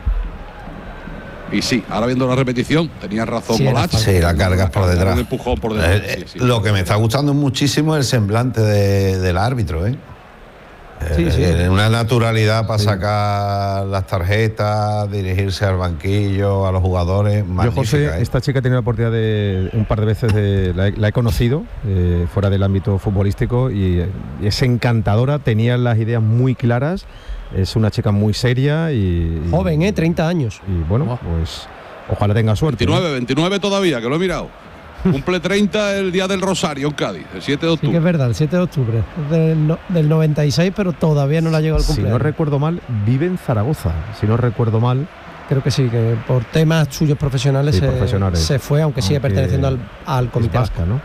Y sí, ahora viendo la repetición, tenías razón, Molach. Sí, la cargas por detrás. Un empujón por detrás. Sí. Lo que me está gustando muchísimo es el semblante del árbitro, Sí. Una naturalidad para sacar las tarjetas, dirigirse al banquillo, a los jugadores. Yo, José, esta chica tiene la oportunidad de un par de veces, la he conocido fuera del ámbito futbolístico y es encantadora, tenía las ideas muy claras, es una chica muy seria y joven, 30 años. Y bueno, pues ojalá tenga suerte. 29 todavía, que lo he mirado. Cumple 30 el día del Rosario en Cádiz, el 7 de octubre. Sí que es verdad, el 7 de octubre. Del 96, pero todavía no le ha llegado el cumpleaños. Si no recuerdo mal, vive en Zaragoza. Si no recuerdo mal. Creo que sí, que por temas suyos profesionales, se fue, aunque sigue perteneciendo al comité vasca, ¿no?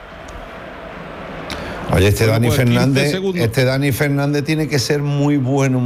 Oye, Dani Fernández tiene que ser muy bueno,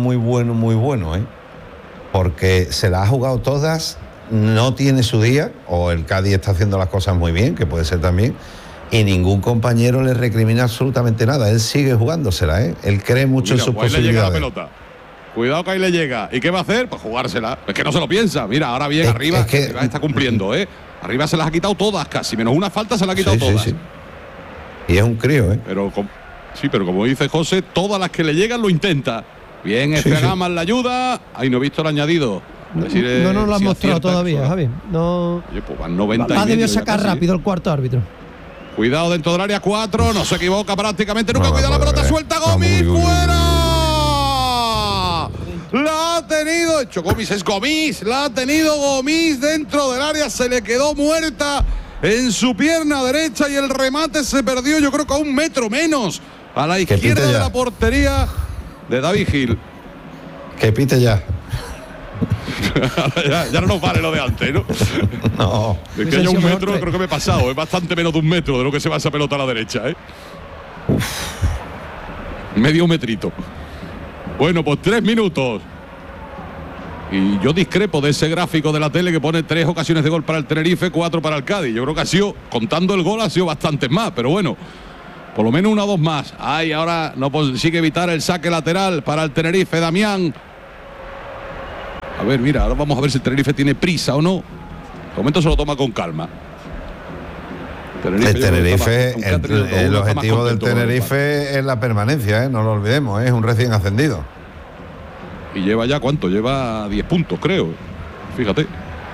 porque se la ha jugado todas. No tiene su día, o el Cádiz está haciendo las cosas muy bien, que puede ser también, y ningún compañero le recrimina absolutamente nada. Él sigue jugándosela, Él cree mucho en sus posibilidades. Le llega la pelota. Cuidado que ahí le llega. ¿Y qué va a hacer? Pues jugársela. Es que no se lo piensa. Mira, ahora bien, arriba está cumpliendo, Arriba se las ha quitado todas, casi menos una falta se las ha quitado todas. Sí. Y es un crío, Pero como dice José, todas las que le llegan lo intenta. Bien, Gama la ayuda. Ahí no he visto el añadido. No nos lo han mostrado todavía, Javi. No. Oye, pues van 90 ha debido sacar rápido el cuarto árbitro. Cuidado dentro del área 4, no se equivoca prácticamente nunca. Cuidado la pelota suelta, Gomis, fuera. La ha tenido, hecho Gomis, es Gomis, la ha tenido Gomis dentro del área, se le quedó muerta en su pierna derecha y el remate se perdió, yo creo que a 1 metro menos a la izquierda de la portería de David Gil. Que pite ya. ya no nos vale lo de antes, ¿no? No. Es que haya 1 metro, creo que me he pasado. Es bastante menos de 1 metro de lo que se va esa pelota a la derecha, ¿eh? Medio metrito. Bueno, pues 3 minutos. Y yo discrepo de ese gráfico de la tele que pone 3 ocasiones de gol para el Tenerife, 4 para el Cádiz. Yo creo que ha sido, contando el gol, ha sido bastantes más, pero bueno, por lo menos 1 o 2 más. Ay, ahora no consigue evitar el saque lateral para el Tenerife, Damián. A ver, mira, ahora vamos a ver si el Tenerife tiene prisa o no. De momento se lo toma con calma. El Tenerife, el objetivo del Tenerife es la permanencia, ¿eh? No lo olvidemos, es un recién ascendido. Y lleva ya, ¿cuánto? Lleva 10 puntos, creo. Fíjate.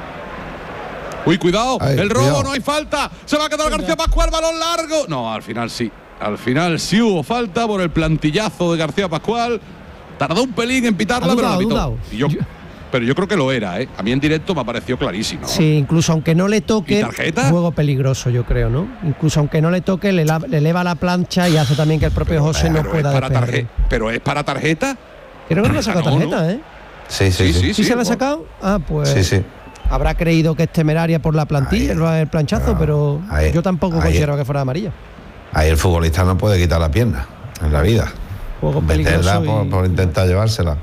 Uy, cuidado, el robo, cuidado. No hay falta. Se va a quedar García Pascual, balón largo. No, al final sí. Al final sí hubo falta por el plantillazo de García Pascual. Tardó un pelín en pitarla, pero la pitó. Pero yo creo que lo era, ¿eh? A mí en directo me ha parecido clarísimo. Sí, incluso aunque no le toque, juego peligroso, yo creo, ¿no? Incluso aunque no le toque, le eleva la plancha y hace también que el propio José no pueda despegar. ¿Pero es para tarjeta? Creo que no le ha sacado tarjeta, ¿no? ¿Eh? Sí. ¿Sí se la ha sacado? Ah, pues sí. Habrá creído que es temeraria por la plantilla, el planchazo, pero yo tampoco considero que fuera amarilla. Ahí el futbolista no puede quitar la pierna en la vida. Juego peligroso por intentar llevársela.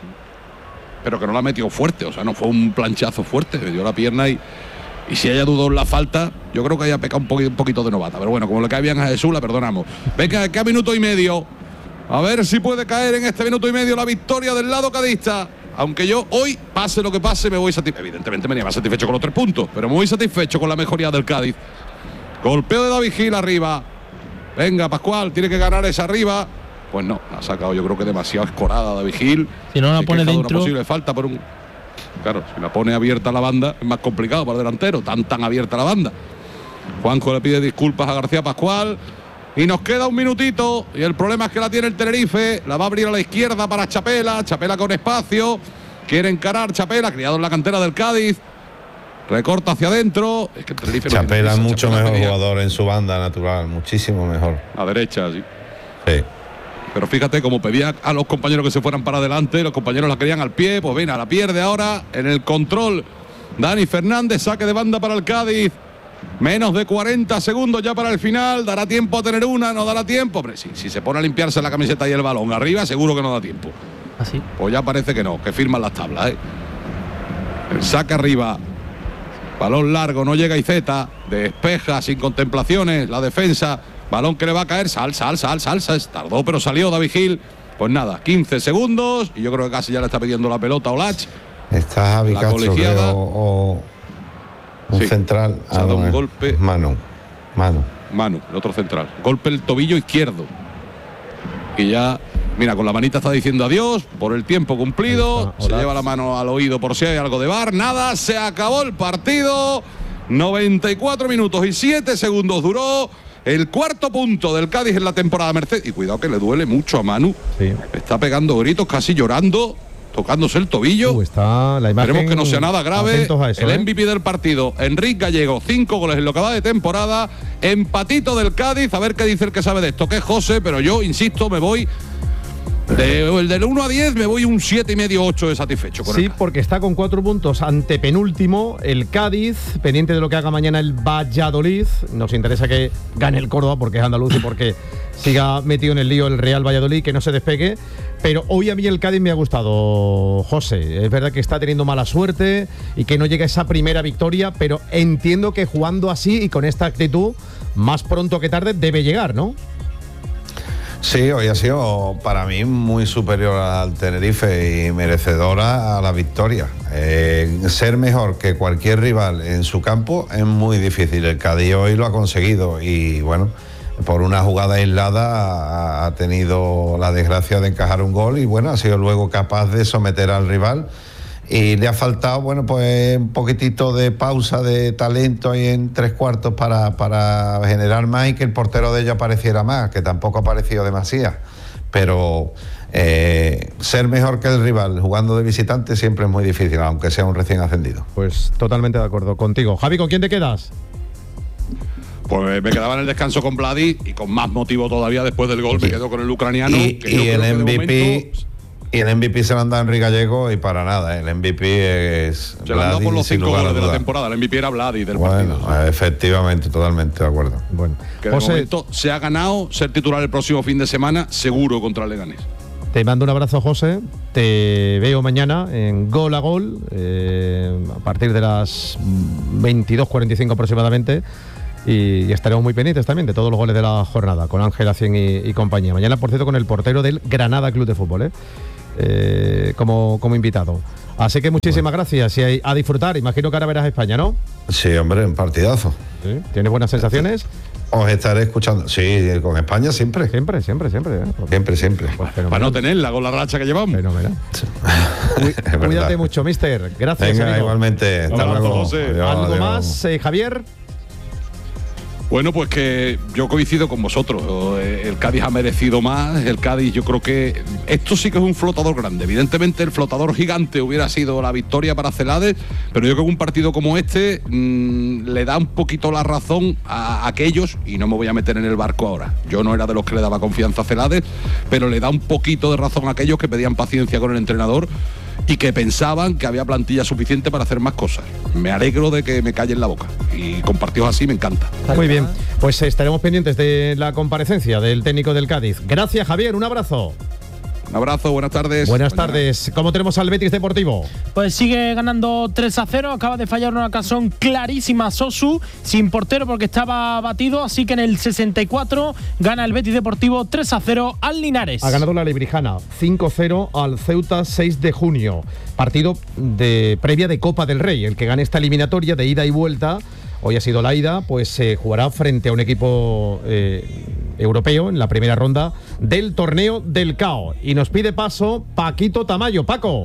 Pero que no la ha metido fuerte, o sea, no fue un planchazo fuerte, le dio la pierna y si haya dudado en la falta, yo creo que haya pecado un poquito de novata. Pero bueno, como le cae bien a Jesús, la perdonamos. Venga, que a 1 minuto y medio. A ver si puede caer en este 1 minuto y medio la victoria del lado cadista. Aunque yo hoy, pase lo que pase, me voy satisfecho. Evidentemente me iría más satisfecho con los 3 puntos, pero me voy satisfecho con la mejoría del Cádiz. Golpeo de David Gil arriba. Venga, Pascual, tiene que ganar esa arriba. Pues no, la ha sacado yo creo que demasiado escorada David Gil. Si no la pone dentro. Una posible falta por un. Claro, si la pone abierta la banda es más complicado para el delantero, tan abierta la banda. Juanjo le pide disculpas a García Pascual. Y nos queda 1 minutito. Y el problema es que la tiene el Tenerife. La va a abrir a la izquierda para Chapela. Chapela con espacio. Quiere encarar Chapela, criado en la cantera del Cádiz. Recorta hacia adentro. Es que el Tenerife Chapela es mucho mejor jugador en su banda natural. Muchísimo mejor. A derecha, sí. Sí. Pero fíjate, como pedía a los compañeros que se fueran para adelante, los compañeros la querían al pie, pues venga, la pierde ahora en el control Dani Fernández, saque de banda para el Cádiz. Menos de 40 segundos ya para el final, dará tiempo a tener una, no dará tiempo. Hombre, si se pone a limpiarse la camiseta y el balón arriba, seguro que no da tiempo. ¿Así? Pues ya parece que no, que firman las tablas, ¿eh? El saque arriba, balón largo, no llega Iceta, despeja sin contemplaciones, la defensa. Balón que le va a caer, salsa. Tardó, pero salió David Gil. Pues nada, 15 segundos. Y yo creo que casi ya le está pidiendo la pelota a Olach. Está Javi Castro, creo, o un central. Se ha dado un golpe. Manu, el otro central. Golpe el tobillo izquierdo. Y ya, mira, con la manita está diciendo adiós por el tiempo cumplido. Se lleva la mano al oído por si hay algo de VAR. Nada, se acabó el partido. 94 minutos y 7 segundos duró. El 4º punto del Cádiz en la temporada Mercedes. Y cuidado que le duele mucho a Manu. Sí. Está pegando gritos, casi llorando, tocándose el tobillo. Está la imagen. Esperemos que no sea nada grave. Eso, el MVP del partido, Enrique Gallego, 5 goles en lo que va de temporada. Empatito del Cádiz. A ver qué dice el que sabe de esto, que es José. Pero yo, insisto, me voy. Del 1 a 10 me voy un 7,5, 8 de satisfecho con sí, porque está con 4 puntos ante penúltimo el Cádiz, pendiente de lo que haga mañana el Valladolid. Nos interesa que gane el Córdoba porque es andaluz y porque siga metido en el lío el Real Valladolid, que no se despegue. Pero hoy a mí el Cádiz me ha gustado, José. Es verdad que está teniendo mala suerte y que no llega esa primera victoria, pero entiendo que jugando así y con esta actitud, más pronto que tarde debe llegar, ¿no? Sí, hoy ha sido para mí muy superior al Tenerife y merecedora a la victoria. Ser mejor que cualquier rival en su campo es muy difícil. El Cádiz hoy lo ha conseguido y bueno, por una jugada aislada ha tenido la desgracia de encajar un gol y bueno, ha sido luego capaz de someter al rival. Y le ha faltado, bueno, pues un poquitito de pausa de talento ahí en 3/4 para generar más y que el portero de ellos apareciera más, que tampoco ha aparecido demasiado. Pero ser mejor que el rival jugando de visitante siempre es muy difícil, aunque sea un recién ascendido. Pues totalmente de acuerdo contigo. Javi, ¿con quién te quedas? Pues me quedaba en el descanso con Vladi y con más motivo todavía después del gol me quedo con el ucraniano. Y el MVP... Y el MVP se lo han dado a Enrique Gallego y para nada, el MVP es se lo han dado por los 5 goles de la temporada. El MVP era Vladi del partido. Efectivamente, totalmente de acuerdo. Bueno, que de momento se ha ganado ser titular el próximo fin de semana, seguro contra el Leganés. Te mando un abrazo, José. Te veo mañana en Gol a Gol, a partir de las 22:45 aproximadamente. Y estaremos muy pendientes también de todos los goles de la jornada, con Ángel Acien y compañía. Mañana, por cierto, con el portero del Granada Club de Fútbol, como invitado. Así que muchísimas gracias y a disfrutar. Imagino que ahora verás España, ¿no? Sí, hombre, un partidazo. ¿Sí? ¿Tienes buenas sensaciones? Os estaré escuchando. Sí, con España siempre. Siempre. Siempre. Pues para no tenerla con la racha que llevamos. Fenomenal. Cuídate mucho, mister. Gracias. Venga, igualmente. Hasta luego. José. ¿Algo más, Javier? Bueno, pues que yo coincido con vosotros. El Cádiz ha merecido más. El Cádiz, yo creo que esto sí que es un flotador grande. Evidentemente el flotador gigante hubiera sido la victoria para Celades, pero yo creo que un partido como este le da un poquito la razón a aquellos, y no me voy a meter en el barco ahora. Yo no era de los que le daba confianza a Celades, pero le da un poquito de razón a aquellos que pedían paciencia con el entrenador y que pensaban que había plantilla suficiente para hacer más cosas. Me alegro de que me callen la boca, y con partidos así me encanta. Muy bien, pues estaremos pendientes de la comparecencia del técnico del Cádiz. Gracias, Javier, un abrazo. Un abrazo, buenas tardes. Buenas tardes. ¿Cómo tenemos al Betis Deportivo? Pues sigue ganando 3-0. Acaba de fallar una ocasión clarísima Sosu, sin portero porque estaba batido. Así que en el 64 gana el Betis Deportivo 3-0 al Linares. Ha ganado la Lebrijana 5-0 al Ceuta 6 de junio. Partido de previa de Copa del Rey. El que gane esta eliminatoria de ida y vuelta, hoy ha sido la ida, pues se jugará frente a un equipo europeo en la primera ronda del torneo del CAO. Y nos pide paso Paquito Tamayo. Paco.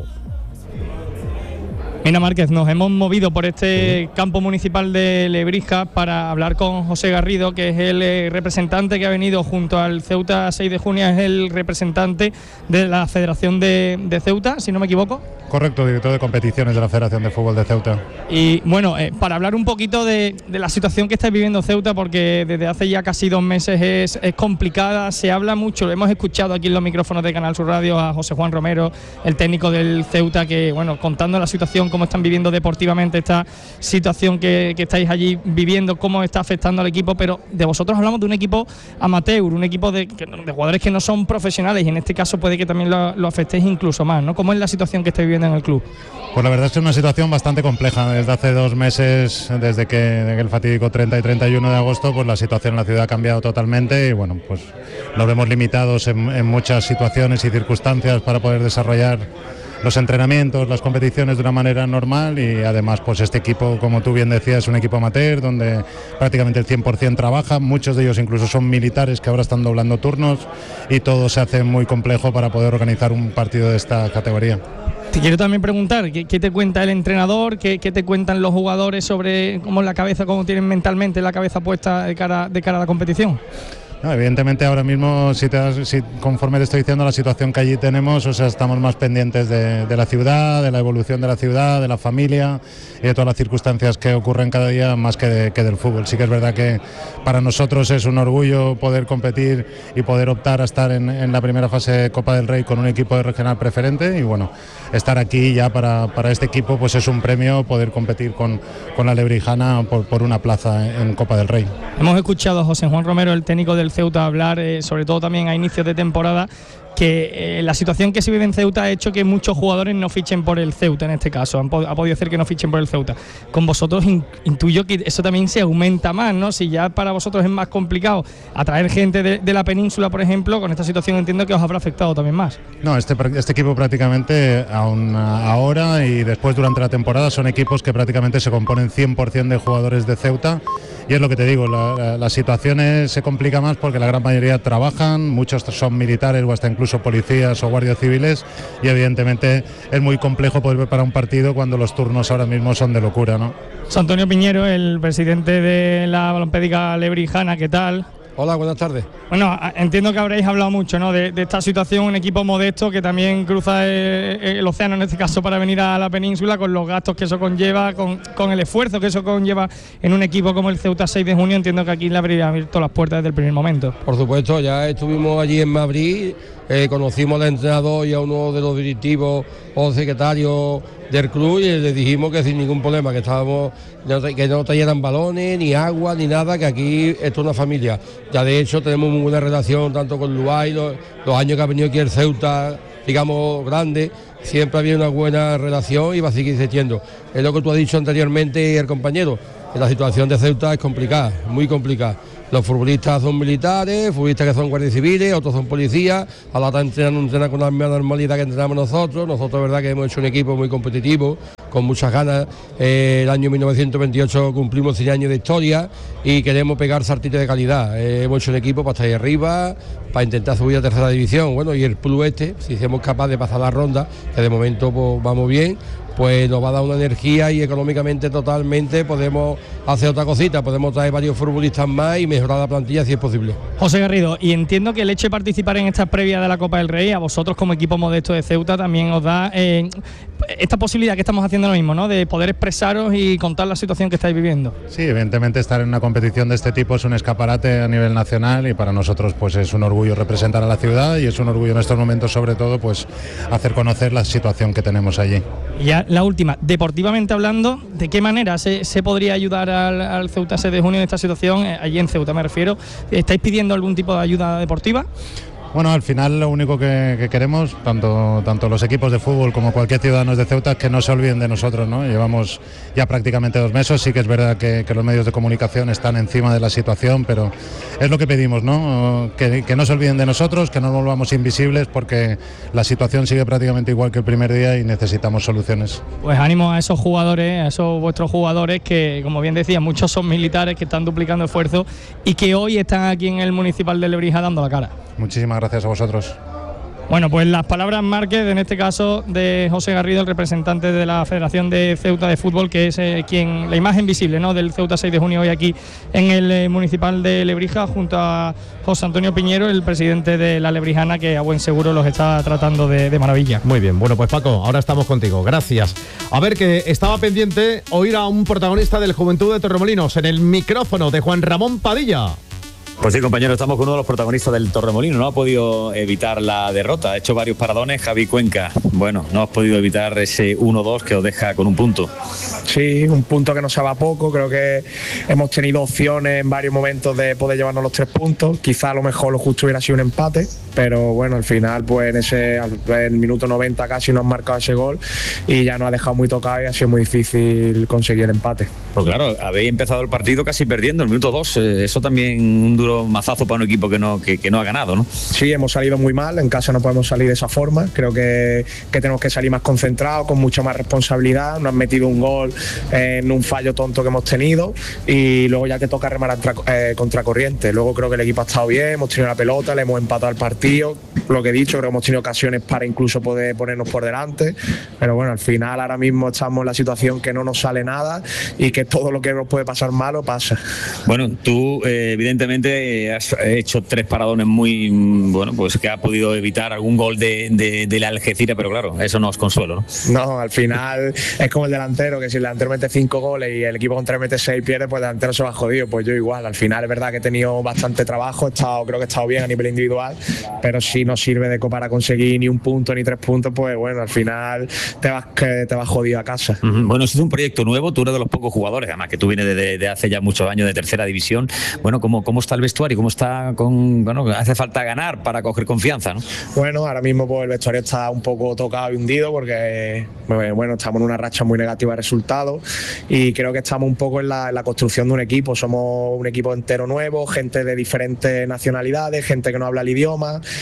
Mira, Márquez, nos hemos movido por este campo municipal de Lebrija para hablar con José Garrido, que es el representante que ha venido junto al Ceuta 6 de junio, es el representante de la Federación de Ceuta, si no me equivoco. Correcto, director de competiciones de la Federación de Fútbol de Ceuta. Y bueno, para hablar un poquito de la situación que está viviendo Ceuta, porque desde hace ya casi 2 meses es complicada, se habla mucho, lo hemos escuchado aquí en los micrófonos de Canal Sur Radio a José Juan Romero, el técnico del Ceuta, que bueno, contando la situación, cómo están viviendo deportivamente esta situación que estáis allí viviendo, cómo está afectando al equipo, pero de vosotros hablamos de un equipo amateur, un equipo de jugadores que no son profesionales, y en este caso puede que también lo afectéis incluso más, ¿no? ¿Cómo es la situación que estáis viviendo en el club? Pues la verdad es que es una situación bastante compleja. Desde hace 2 meses, desde que el fatídico 30 y 31 de agosto, pues la situación en la ciudad ha cambiado totalmente y bueno, pues nos vemos limitados en muchas situaciones y circunstancias para poder desarrollar los entrenamientos, las competiciones de una manera normal, y además pues este equipo, como tú bien decías, es un equipo amateur donde prácticamente el 100% trabaja, muchos de ellos incluso son militares que ahora están doblando turnos, y todo se hace muy complejo para poder organizar un partido de esta categoría. Te quiero también preguntar, ¿qué te cuenta el entrenador? ¿Qué te cuentan los jugadores sobre cómo es la cabeza, cómo tienen mentalmente la cabeza puesta de cara a la competición? No, evidentemente ahora mismo, conforme te estoy diciendo la situación que allí tenemos, o sea, estamos más pendientes de la ciudad, de la evolución de la ciudad, de la familia y de todas las circunstancias que ocurren cada día, más que del fútbol. Sí que es verdad que para nosotros es un orgullo poder competir y poder optar a estar en la primera fase de Copa del Rey con un equipo de regional preferente, y bueno, estar aquí ya para este equipo pues es un premio poder competir con la Lebrijana por una plaza en Copa del Rey. Hemos escuchado a José Juan Romero, el técnico del Ceuta, hablar sobre todo también a inicios de temporada, que la situación que se vive en Ceuta ha hecho que muchos jugadores no fichen por el Ceuta, en este caso, ha podido hacer que no fichen por el Ceuta. Con vosotros intuyo que eso también se aumenta más, ¿no? Si ya para vosotros es más complicado atraer gente de la península, por ejemplo, con esta situación entiendo que os habrá afectado también más. No, este equipo prácticamente, aún ahora y después durante la temporada, son equipos que prácticamente se componen 100% de jugadores de Ceuta, y es lo que te digo, la situación se complica más porque la gran mayoría trabajan, muchos son militares o hasta incluso policías o guardias civiles, y evidentemente es muy complejo poder preparar un partido cuando los turnos ahora mismo son de locura, ¿no? Antonio Piñero, el presidente de la Balompédica Lebrijana, ¿qué tal? Hola, buenas tardes. Bueno, entiendo que habréis hablado mucho, ¿no?, de esta situación, un equipo modesto que también cruza el océano en este caso para venir a la península, con los gastos que eso conlleva, con el esfuerzo que eso conlleva en un equipo como el Ceuta 6 de junio. Entiendo que aquí le habréis abierto las puertas desde el primer momento. Por supuesto, ya estuvimos allí en Madrid, conocimos al entrenador y a uno de los directivos o secretarios del club y le dijimos que sin ningún problema, que estábamos, que no trajeran balones, ni agua, ni nada, que aquí esto es una familia. Ya de hecho tenemos muy buena relación tanto con Luay, los años que ha venido aquí el Ceuta, digamos, grande, siempre había una buena relación y va a seguir existiendo. Es lo que tú has dicho anteriormente, el compañero, que la situación de Ceuta es complicada, muy complicada. Los futbolistas son militares, futbolistas que son guardias civiles, otros son policías, a la hora entrenan con la misma normalidad que entrenamos nosotros. Nosotros, verdad, que hemos hecho un equipo muy competitivo, con muchas ganas. El año 1928 cumplimos 100 años de historia y queremos pegar saltitos de calidad. Hemos hecho un equipo para estar ahí arriba, para intentar subir a tercera división. Bueno, y el club si somos capaces de pasar la ronda, que de momento pues, vamos bien, pues nos va a dar una energía y económicamente totalmente podemos hacer otra cosita, podemos traer varios futbolistas más y mejorar la plantilla si es posible. José Garrido, y entiendo que el hecho de participar en esta previa de la Copa del Rey, a vosotros como equipo modesto de Ceuta también os da esta posibilidad que estamos haciendo ahora mismo, ¿no?, de poder expresaros y contar la situación que estáis viviendo. Sí, evidentemente estar en una competición de este tipo es un escaparate a nivel nacional y para nosotros pues es un orgullo representar a la ciudad y es un orgullo en estos momentos sobre todo pues hacer conocer la situación que tenemos allí. Y ya la última, deportivamente hablando, ¿de qué manera se podría ayudar al Ceuta 6 de junio en esta situación? Allí en Ceuta me refiero. ¿Estáis pidiendo algún tipo de ayuda deportiva? Bueno, al final lo único que queremos, tanto los equipos de fútbol como cualquier ciudadano de Ceuta, es que no se olviden de nosotros, ¿no? Llevamos ya prácticamente 2 meses, sí que es verdad que los medios de comunicación están encima de la situación, pero es lo que pedimos, ¿no? Que no se olviden de nosotros, que no nos volvamos invisibles, porque la situación sigue prácticamente igual que el primer día y necesitamos soluciones. Pues ánimo a esos jugadores, a esos vuestros jugadores que, como bien decía, muchos son militares que están duplicando esfuerzos y que hoy están aquí en el Municipal de Lebrija dando la cara. Muchísimas gracias a vosotros. Bueno, pues las palabras Márquez, en este caso de José Garrido, el representante de la Federación de Ceuta de Fútbol, que es la imagen visible, ¿no?, del Ceuta 6 de junio hoy aquí en el Municipal de Lebrija, junto a José Antonio Piñero, el presidente de la Lebrijana, que a buen seguro los está tratando de maravilla. Muy bien, bueno, pues Paco, ahora estamos contigo, gracias. A ver, que estaba pendiente oír a un protagonista del Juventud de Torremolinos en el micrófono de Juan Ramón Padilla. Pues sí, compañero, estamos con uno de los protagonistas del Torremolino. No ha podido evitar la derrota, ha hecho varios paradones. Javi Cuenca, bueno, no has podido evitar ese 1-2 que os deja con un punto. Sí, un punto que nos sabe a poco. Creo que hemos tenido opciones en varios momentos de poder llevarnos los 3 puntos. Quizá a lo mejor lo justo hubiera sido un empate, pero bueno, al final pues en el minuto 90 casi nos han marcado ese gol y ya nos ha dejado muy tocado y ha sido muy difícil conseguir el empate. Pues claro, habéis empezado el partido casi perdiendo el minuto 2, eso también un duro mazazo para un equipo que no ha ganado, ¿no? Sí, hemos salido muy mal, en casa no podemos salir de esa forma, creo que tenemos que salir más concentrados, con mucha más responsabilidad. Nos han metido un gol en un fallo tonto que hemos tenido y luego ya te toca remar contracorriente. Luego creo que el equipo ha estado bien, hemos tenido la pelota, le hemos empatado el partido, lo que he dicho, creo que hemos tenido ocasiones para incluso poder ponernos por delante, pero bueno, al final ahora mismo estamos en la situación que no nos sale nada y que todo lo que nos puede pasar malo pasa. Bueno, tú evidentemente has hecho 3 paradones muy, bueno, pues que ha podido evitar algún gol de la Algeciras, pero claro, eso no es consuelo, ¿no? No, al final es como el delantero, que si el delantero mete 5 goles y el equipo contrario mete 6 y pierde, pues el delantero se va jodido. Pues yo igual, al final es verdad que he tenido bastante trabajo, creo que he estado bien a nivel individual, pero si no sirve de para conseguir ni un punto ni 3 puntos, pues bueno, al final te vas jodido a casa. Bueno, es un proyecto nuevo, tú eres de los pocos jugadores, además que tú vienes de hace ya muchos años de tercera división. Bueno, ¿cómo está el vestuario? ¿Cómo está hace falta ganar para coger confianza, ¿no? Bueno, ahora mismo pues el vestuario está un poco tocado y hundido porque bueno, estamos en una racha muy negativa de resultados y creo que estamos un poco en la construcción de un equipo. Somos un equipo entero nuevo, gente de diferentes nacionalidades, gente que no habla el idioma y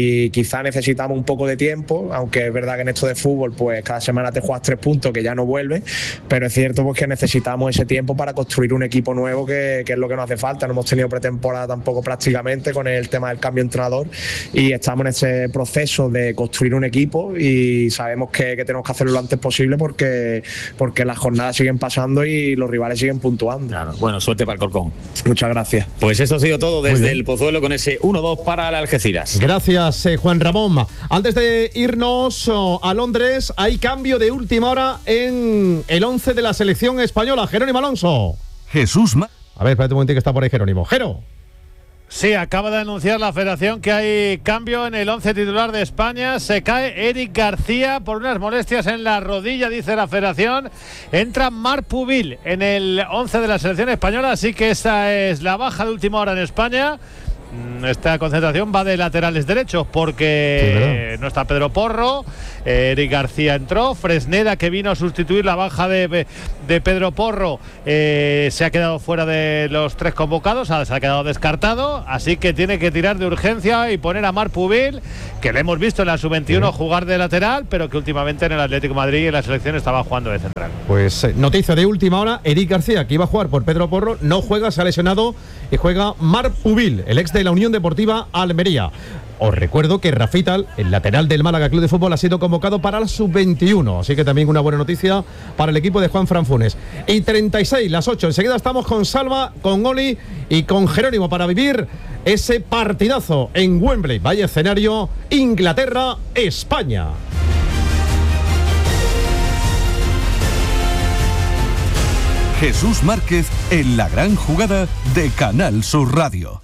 y quizá necesitamos un poco de tiempo, aunque es verdad que en esto de fútbol pues cada semana te juegas 3 puntos que ya no vuelven, pero es cierto pues que necesitamos ese tiempo para construir un equipo nuevo que es lo que nos hace falta. No hemos tenido pretemporada tampoco prácticamente con el tema del cambio de entrenador y estamos en ese proceso de construir un equipo y sabemos que tenemos que hacerlo lo antes posible porque las jornadas siguen pasando y los rivales siguen puntuando. Claro. Bueno, suerte para el Corcón. Muchas gracias. Pues esto ha sido todo desde el Pozuelo con ese 1-2 para el Algeciras. Gracias, Juan Ramón. Antes de irnos a Londres, hay cambio de última hora en el 11 de la selección española. Jerónimo Alonso. Jesús. A ver, espérate un momento que está por ahí Jerónimo. Jero. Sí, acaba de anunciar la federación que hay cambio en el 11 titular de España. Se cae Eric García por unas molestias en la rodilla, dice la federación. Entra Marc Pubil en el 11 de la selección española, así que esa es la baja de última hora en España. Esta concentración va de laterales derechos porque no está Pedro Porro, Eric García entró, Fresneda, que vino a sustituir la baja de Pedro Porro, se ha quedado fuera de los 3 convocados, se ha quedado descartado, así que tiene que tirar de urgencia y poner a Marc Pubil, que le hemos visto en la sub-21 jugar de lateral, pero que últimamente en el Atlético de Madrid y en la selección estaba jugando de central. Pues noticia de última hora, Eric García, que iba a jugar por Pedro Porro, no juega, se ha lesionado y juega Marc Pubil, el ex de la Unión Deportiva Almería. Os recuerdo que Rafital, el lateral del Málaga Club de Fútbol, ha sido convocado para la sub-21, así que también una buena noticia para el equipo de Juan Fran Funes. Y 36, las 8, enseguida estamos con Salva, con Oli y con Jerónimo para vivir ese partidazo en Wembley. Vaya escenario, Inglaterra-España. Jesús Márquez en la gran jugada de Canal Sur Radio.